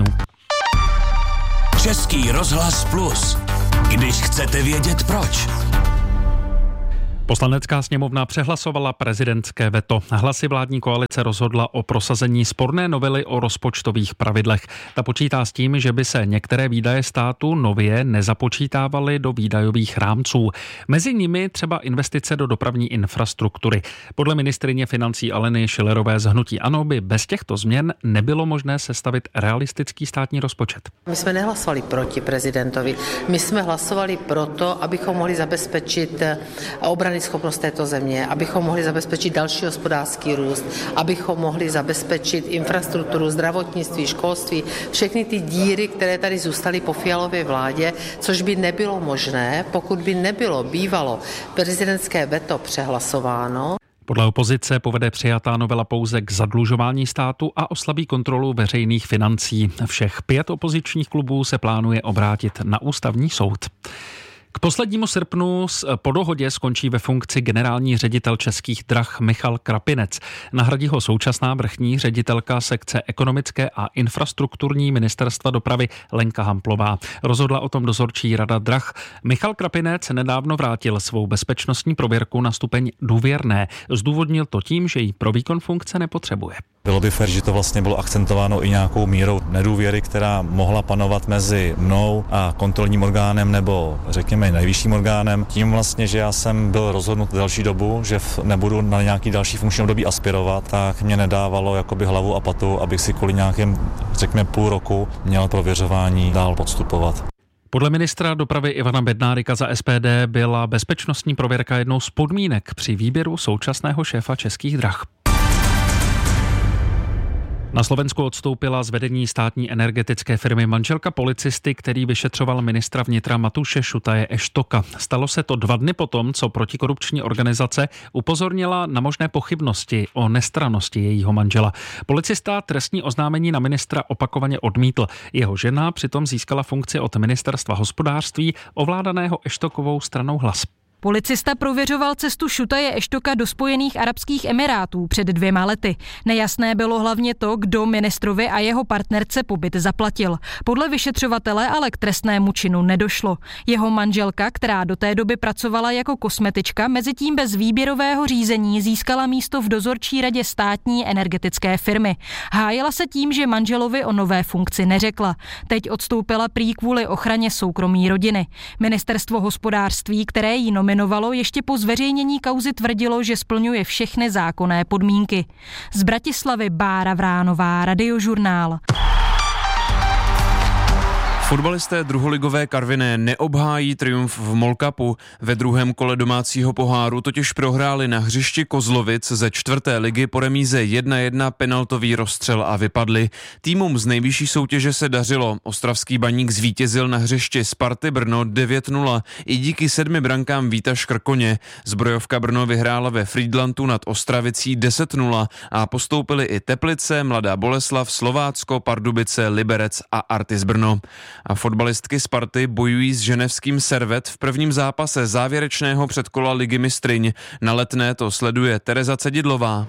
Český rozhlas Plus. Když chcete vědět proč. Poslanecká sněmovna přehlasovala prezidentské veto. Hlasy vládní koalice rozhodla o prosazení sporné novely o rozpočtových pravidlech. Ta počítá s tím, že by se některé výdaje státu nově nezapočítávaly do výdajových rámců. Mezi nimi třeba investice do dopravní infrastruktury. Podle ministryně financí Aleny Schillerové z hnutí ANO by bez těchto změn nebylo možné sestavit realistický státní rozpočet. My jsme nehlasovali proti prezidentovi. My jsme hlasovali proto, abychom mohli zabezpečit obrany schopnost této země, abychom mohli zabezpečit další hospodářský růst, abychom mohli zabezpečit infrastrukturu, zdravotnictví, školství, všechny ty díry, které tady zůstaly po Fialově vládě, což by nebylo možné, pokud by nebylo bývalo prezidentské veto přehlasováno. Podle opozice povede přijatá novela pouze k zadlužování státu a oslabí kontrolu veřejných financí. Všech 5 opozičních klubů se plánuje obrátit na ústavní soud. K poslednímu srpnu po dohodě skončí ve funkci generální ředitel Českých drah Michal Krapinec. Nahradí ho současná vrchní ředitelka sekce ekonomické a infrastrukturní ministerstva dopravy Lenka Hamplová. Rozhodla o tom dozorčí rada drah. Michal Krapinec nedávno vrátil svou bezpečnostní prověrku na stupeň důvěrné. Zdůvodnil to tím, že ji pro výkon funkce nepotřebuje. Bylo by fér, že to vlastně bylo akcentováno i nějakou mírou nedůvěry, která mohla panovat mezi mnou a kontrolním orgánem nebo řekněme nejvyšším orgánem. Tím vlastně, že já jsem byl rozhodnut další dobu, že nebudu na nějaký další funkční období aspirovat, tak mě nedávalo jakoby hlavu a patu, abych si kvůli nějakým, řekněme, půl roku měl prověřování dál podstupovat. Podle ministra dopravy Ivana Bednárika za SPD byla bezpečnostní prověrka jednou z podmínek při výběru současného šéfa Českých drah. Na Slovensku odstoupila z vedení státní energetické firmy manželka policisty, který vyšetřoval ministra vnitra Matuše Šutaje Eštoka. Stalo se to 2 dny potom, co protikorupční organizace upozornila na možné pochybnosti o nestrannosti jejího manžela. Policista trestní oznámení na ministra opakovaně odmítl. Jeho žena přitom získala funkci od ministerstva hospodářství ovládaného Eštokovou stranou Hlas. Policista prověřoval cestu Šutaje Eštoka do Spojených arabských emirátů před 2 lety. Nejasné bylo hlavně to, kdo ministrovi a jeho partnerce pobyt zaplatil. Podle vyšetřovatele ale k trestnému činu nedošlo. Jeho manželka, která do té doby pracovala jako kosmetička, mezitím bez výběrového řízení získala místo v dozorčí radě státní energetické firmy. Hájila se tím, že manželovi o nové funkci neřekla. Teď odstoupila prý kvůli ochraně soukromí rodiny. Ministerstvo hospodářství, které jí nominovalo, ještě po zveřejnění kauzy tvrdilo, že splňuje všechny zákonné podmínky. Z Bratislavy Bára Vránová, Radiožurnál. Fotbalisté druholigové Karviné neobhájí triumf v MOL Cupu. Ve druhém kole domácího poháru totiž prohráli na hřišti Kozlovic ze 4. ligy po remíze 1-1 penaltový rozstřel a vypadli. Týmům z nejvyšší soutěže se dařilo. Ostravský Baník zvítězil na hřišti Sparty Brno 9-0 i díky 7 brankám Víta Škrkoně. Zbrojovka Brno vyhrála ve Frýdlantu nad Ostravicí 10-0 a postoupili i Teplice, Mladá Boleslav, Slovácko, Pardubice, Liberec a Artis Brno. A fotbalistky Sparty bojují s ženevským Servet v prvním zápase závěrečného předkola Ligy mistryň. Na Letné to sleduje Tereza Cedidlová.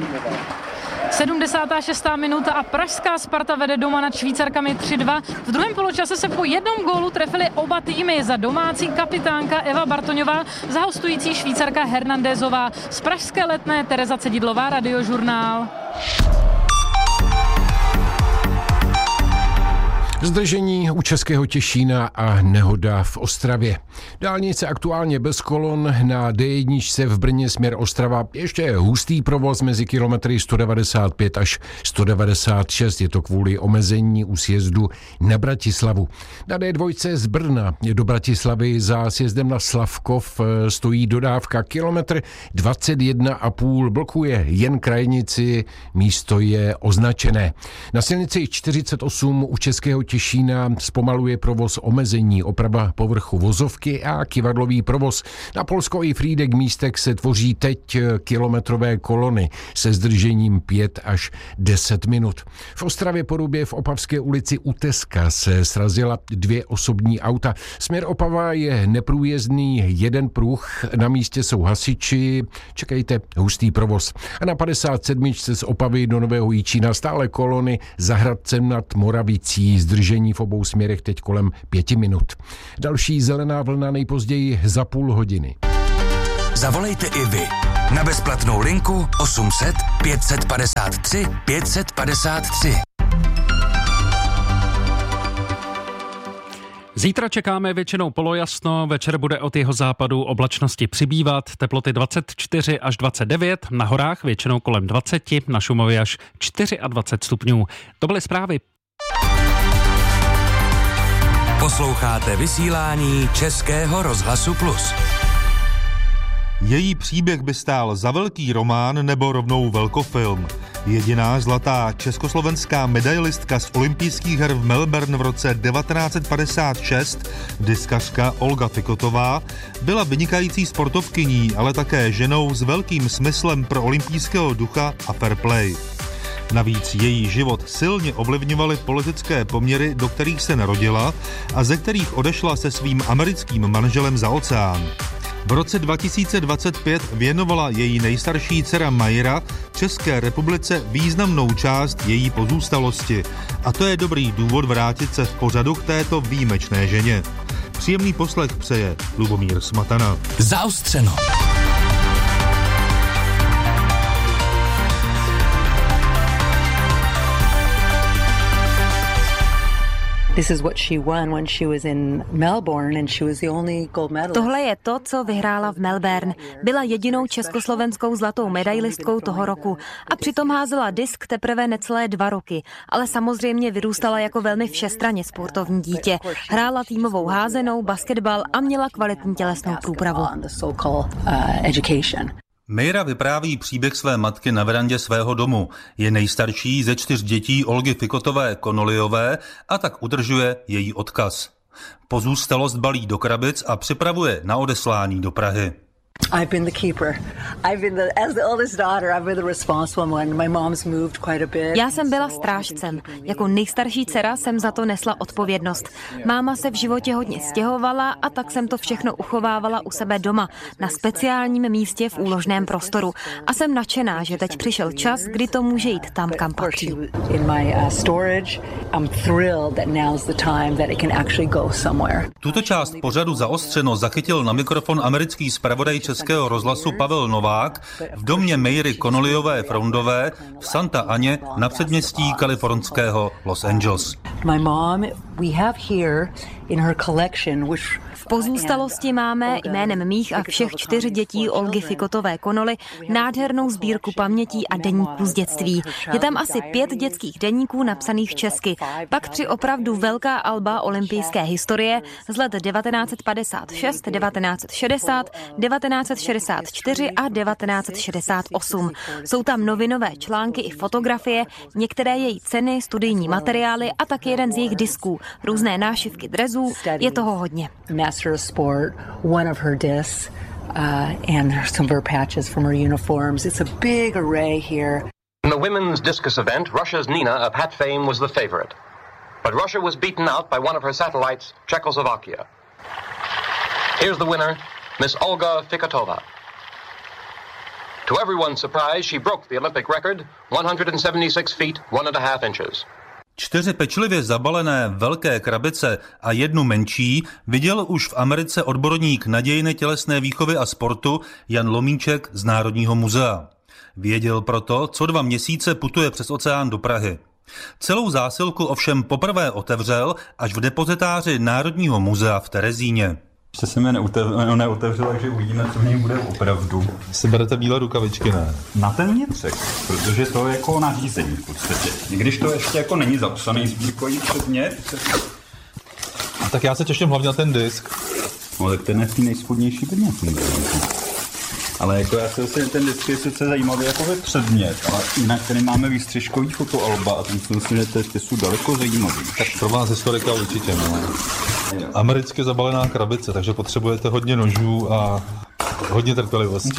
76. minuta a pražská Sparta vede doma nad Švýcarkami 3-2. V druhém poločase se po jednom gólu trefily oba týmy. Za domácí kapitánka Eva Bartoňová, za hostující Švýcarka Hernandezová. Z pražské Letné Tereza Cedidlová, Radiožurnál. Zdržení u Českého Těšína a nehoda v Ostravě. Dálnice aktuálně bez kolon, na D1 v Brně směr Ostrava ještě hustý provoz mezi kilometry 195 až 196. Je to kvůli omezení u sjezdu na Bratislavu. Na D2 z Brna do Bratislavy za sjezdem na Slavkov stojí dodávka kilometr 21,5. Blokuje jen krajnici, místo je označené. Na silnici 48 u Českého Těšína zpomaluje provoz omezení, oprava povrchu vozovky a kyvadlový provoz. Na Polsko i Frýdek místek se tvoří teď kilometrové kolony se zdržením 5 až 10 minut. V Ostravě Porubě v Opavské ulici u Teska se srazila 2 osobní auta. Směr Opava je neprůjezdný, jeden pruh, na místě jsou hasiči, čekejte, hustý provoz. A na 57. z Opavy do Nového Jičína stále kolony za Hradcem nad Moravicí, zdržení v obou směrech teď kolem 5 minut. Další zelená vlna nejpozději za půl hodiny. Zavolejte i vy na bezplatnou linku 800 553 553. Zítra čekáme většinou polojasno, večer bude od jeho západu oblačnosti přibývat, teploty 24 až 29, na horách většinou kolem 20, na Šumavě až 24 stupňů. To byly zprávy. Posloucháte vysílání Českého rozhlasu Plus. Její příběh by stál za velký román nebo rovnou velkofilm. Jediná zlatá československá medailistka z olympijských her v Melbourne v roce 1956, diskařka Olga Fikotová, byla vynikající sportovkyní, ale také ženou s velkým smyslem pro olympijského ducha a fair play. Navíc její život silně ovlivňovaly politické poměry, do kterých se narodila a ze kterých odešla se svým americkým manželem za oceán. V roce 2025 věnovala její nejstarší dcera Majra České republice významnou část její pozůstalosti. A to je dobrý důvod vrátit se v pořadu k této výjimečné ženě. Příjemný poslech přeje Lubomír Smatana. Zaostřeno. Tohle je to, co vyhrála v Melbourne. Byla jedinou československou zlatou medailistkou toho roku a přitom házela disk teprve necelé 2 roky, ale samozřejmě vyrůstala jako velmi všestranně sportovní dítě. Hrála týmovou házenou, basketbal a měla kvalitní tělesnou průpravu. Majra vypráví příběh své matky na verandě svého domu. Je nejstarší ze 4 dětí Olgy Fikotové Konoliové a tak udržuje její odkaz. Pozůstalost balí do krabic a připravuje na odeslání do Prahy. I've been the keeper. As the oldest daughter, I've been the responsible one. My mom's moved quite a bit. Já jsem byla strážcem. Jako nejstarší dcera jsem za to nesla odpovědnost. Máma se v životě hodně stěhovala a tak jsem to všechno uchovávala u sebe doma, na speciálním místě v úložném prostoru. A jsem nadšená, že teď přišel čas, kdy to může jít tam, kam patří. In my storage, I'm thrilled that now's the time that it can actually go somewhere. Tuto část pořadu Zaostřeno zachytil na mikrofon americký zpravodaj Českého rozhlasu Pavel Novák v domě Majry Konoliové Froundové v Santa Aně na předměstí kalifornského Los Angeles. My mom, we have here in her collection, which v pozůstalosti máme jménem mých a všech 4 dětí Olgy Fikotové Konoly nádhernou sbírku pamětí a deníků z dětství. Je tam asi 5 dětských deníků napsaných česky, pak 3 opravdu velká alba olympijské historie z let 1956, 1960, 1964 a 1968. Jsou tam novinové články i fotografie, některé její ceny, studijní materiály a tak jeden z jejich disků, různé nášivky dresů, je toho hodně. Master of Sport, one of her discs, and there's some of her patches from her uniforms. It's a big array here. In the women's discus event, Russia's Nina of hat fame was the favorite. But Russia was beaten out by one of her satellites, Czechoslovakia. Here's the winner, Miss Olga Fikotova. To everyone's surprise, she broke the Olympic record, 176 feet, 1.5 inches. 4 pečlivě zabalené velké krabice a 1 menší viděl už v Americe odborník na dějiny tělesné výchovy a sportu Jan Lomíček z Národního muzea. Věděl proto, co 2 měsíce putuje přes oceán do Prahy. Celou zásilku ovšem poprvé otevřel až v depozitáři Národního muzea v Terezíně. Ještě jsem je neotevřel, takže uvidíme, co v něm bude opravdu. Si berete bílé rukavičky, ne? Na ten vnitřek, protože to je jako nařízení v podstatě. I když to ještě jako není zapsaný sbírkový předmět. Tak já se těším hlavně na ten disk. No tak ten je v té nejspodnější předmět. Ale jako já si vlastně ten disk je sice zajímavý jako předmět, ale jinak tady máme výstřižkový fotoalba a ten si myslím, že ty jsou daleko zajímavý. Tak pro vás historika určitě, no. Americky zabalená krabice, takže potřebujete hodně nožů a hodně trpělivosti.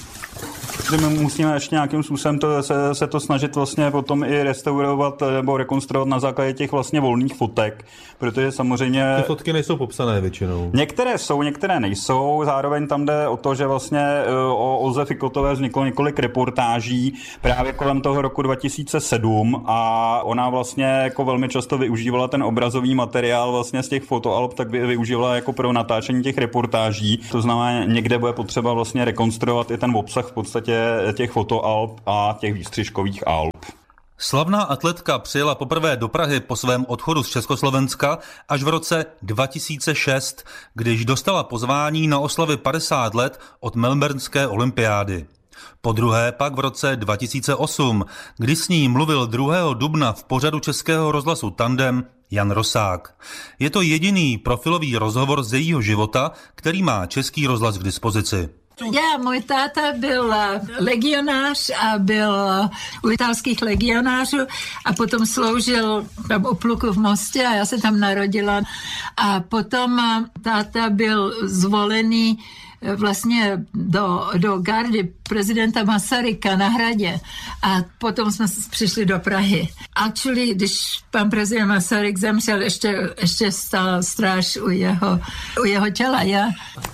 My musíme ještě nějakým způsobem se to snažit vlastně potom i restaurovat nebo rekonstruovat na základě těch vlastně volných fotek, protože samozřejmě... Ty fotky nejsou popsané většinou. Některé jsou, některé nejsou, zároveň tam jde o to, že vlastně o Olze Fikotové vzniklo několik reportáží právě kolem toho roku 2007 a ona vlastně jako velmi často využívala ten obrazový materiál vlastně z těch fotoalb, tak využívala jako pro natáčení těch reportáží. To znamená, někde bude potřeba vlastně rekonstruovat i ten obsah v podstatě těch fotoalb a těch výstřižkových alb. Slavná atletka přijela poprvé do Prahy po svém odchodu z Československa až v roce 2006, když dostala pozvání na oslavy 50 let od melbournské olympiády. Podruhé pak v roce 2008, kdy s ní mluvil 2. dubna v pořadu Českého rozhlasu Tandem Jan Rosák. Je to jediný profilový rozhovor z jejího života, který má Český rozhlas k dispozici. Můj táta byl legionář a byl u italských legionářů a potom sloužil tam u pluku v Mostě a já se tam narodila. A potom táta byl zvolený vlastně do gardy prezidenta Masaryka na Hradě a potom jsme přišli do Prahy. Actually, když pan prezident Masaryk zemřel, ještě stál stráž u jeho těla, já.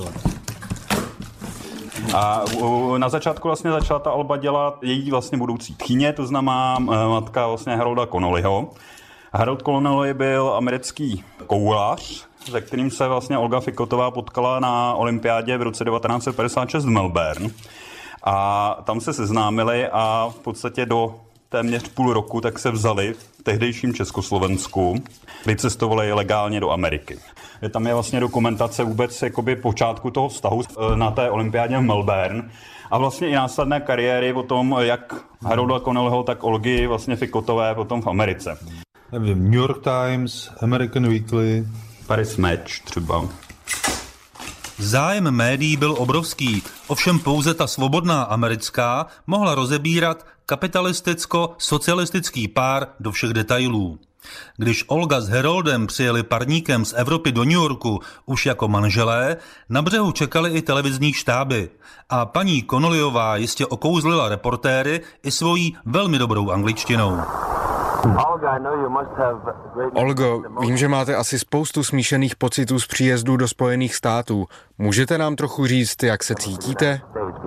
A na začátku vlastně začala ta alba dělat její vlastně budoucí tchýně, to znamená matka vlastně Harolda Connollyho. Harold Connolly byl americký koulař, se kterým se vlastně Olga Fikotová potkala na olympiádě v roce 1956 v Melbourne. A tam se seznámili a v podstatě do téměř půl roku tak se vzali v tehdejším Československu, vycestovali legálně do Ameriky. Tam je vlastně dokumentace vůbec jakoby počátku toho vztahu na té olympiádě v Melbourne a vlastně i následné kariéry o tom, jak Harolda Connollyho, tak Olgy vlastně Fikotové potom v Americe. Nevím, New York Times, American Weekly, Paris Match třeba. Zájem médií byl obrovský, ovšem pouze ta svobodná americká mohla rozebírat kapitalisticko-socialistický pár do všech detailů. Když Olga s Haroldem přijeli parníkem z Evropy do New Yorku už jako manželé, na břehu čekali i televizní štáby. A paní Connollyová jistě okouzlila reportéry i svojí velmi dobrou angličtinou. Olgo, vím, že máte asi spoustu smíšených pocitů z příjezdu do Spojených států. Můžete nám trochu říct, jak se cítíte?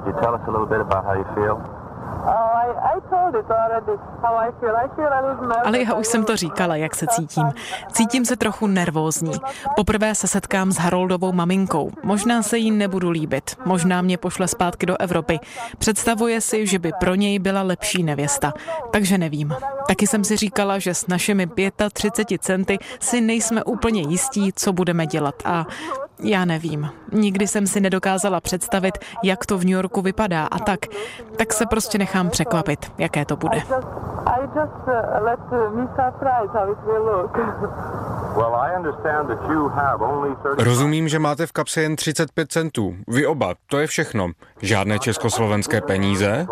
Ale já už jsem to říkala, jak se cítím. Cítím se trochu nervózní. Poprvé se setkám s Haroldovou maminkou. Možná se jí nebudu líbit. Možná mě pošle zpátky do Evropy. Představuje si, že by pro něj byla lepší nevěsta. Takže nevím. Taky jsem si říkala, že s našimi 35 centy si nejsme úplně jistí, co budeme dělat. A já nevím. Nikdy jsem si nedokázala představit, jak to v New Yorku vypadá a tak se prostě nechám překvapit, jaké to bude. Rozumím, že máte v kapse jen 35 centů. Vy oba, to je všechno. Žádné československé peníze?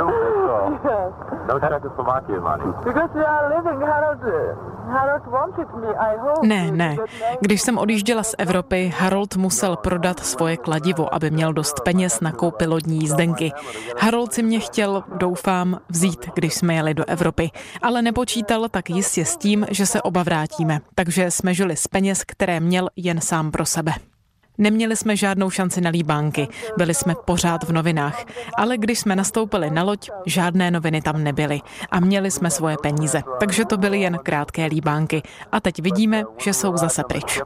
Ne. Když jsem odjížděla z Evropy, Harold musel prodat svoje kladivo, aby měl dost peněz na koupi lodní jízdenky. Harold si mě chtěl, doufám, vzít, když jsme jeli do Evropy, ale nepočítal tak jistě s tím, že se oba vrátíme. Takže jsme žili z peněz, které měl jen sám pro sebe. Neměli jsme žádnou šanci na líbánky, byli jsme pořád v novinách, ale když jsme nastoupili na loď, žádné noviny tam nebyly a měli jsme svoje peníze, takže to byly jen krátké líbánky a teď vidíme, že jsou zase pryč.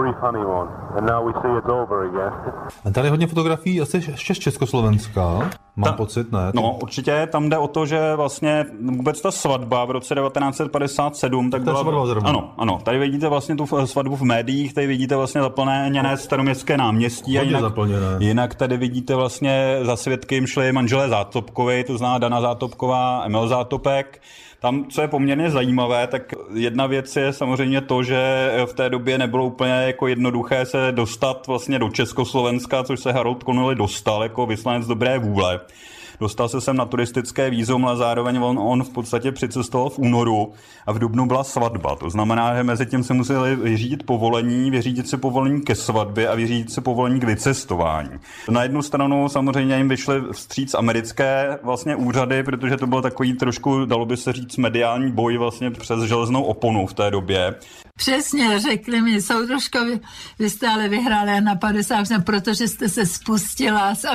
Tady hodně fotografií asi ještě z Československa. Mám pocit, ne? No, určitě tam jde o to, že vlastně vůbec ta svatba v roce 1957, tak byla... Ano, tady vidíte vlastně tu svatbu v médiích, tady vidíte vlastně zaplněné Staroměstské náměstí a jinak tady vidíte vlastně za svědky jim šli manželé Zátopkovi, to znamená Dana Zátopková, Emil Zátopek. Tam, co je poměrně zajímavé, tak jedna věc je samozřejmě to, že v té době nebylo úplně jako jednoduché se dostat vlastně do Československa, což se Harold Connolly dostal jako vyslanec dobré vůle. Dostal se sem na turistické vízum, ale zároveň on v podstatě přicestoval v únoru a v dubnu byla svatba. To znamená, že mezi tím se museli vyřídit si povolení ke svatbě a vyřídit si povolení k vycestování. Na jednu stranu samozřejmě jim vyšly vstříc americké vlastně úřady, protože to byl takový trošku, dalo by se říct, mediální boj vlastně přes železnou oponu v té době. Přesně, řekli mi, soudružkovi, vy jste ale vyhráli na 50%, protože jste se spustila s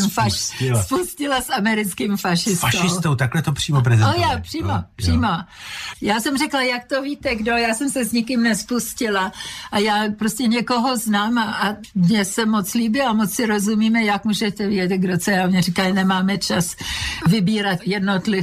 americkým fašistou. Fašistou, takhle to přímo prezentovali. Přímo. Já jsem řekla, jak to víte, kdo, já jsem se s nikým nespustila a já prostě někoho znám a mně se moc líbí a moc si rozumíme, jak můžete vědět, kdo co je. A mě říkají, nemáme čas vybírat jednotlivce.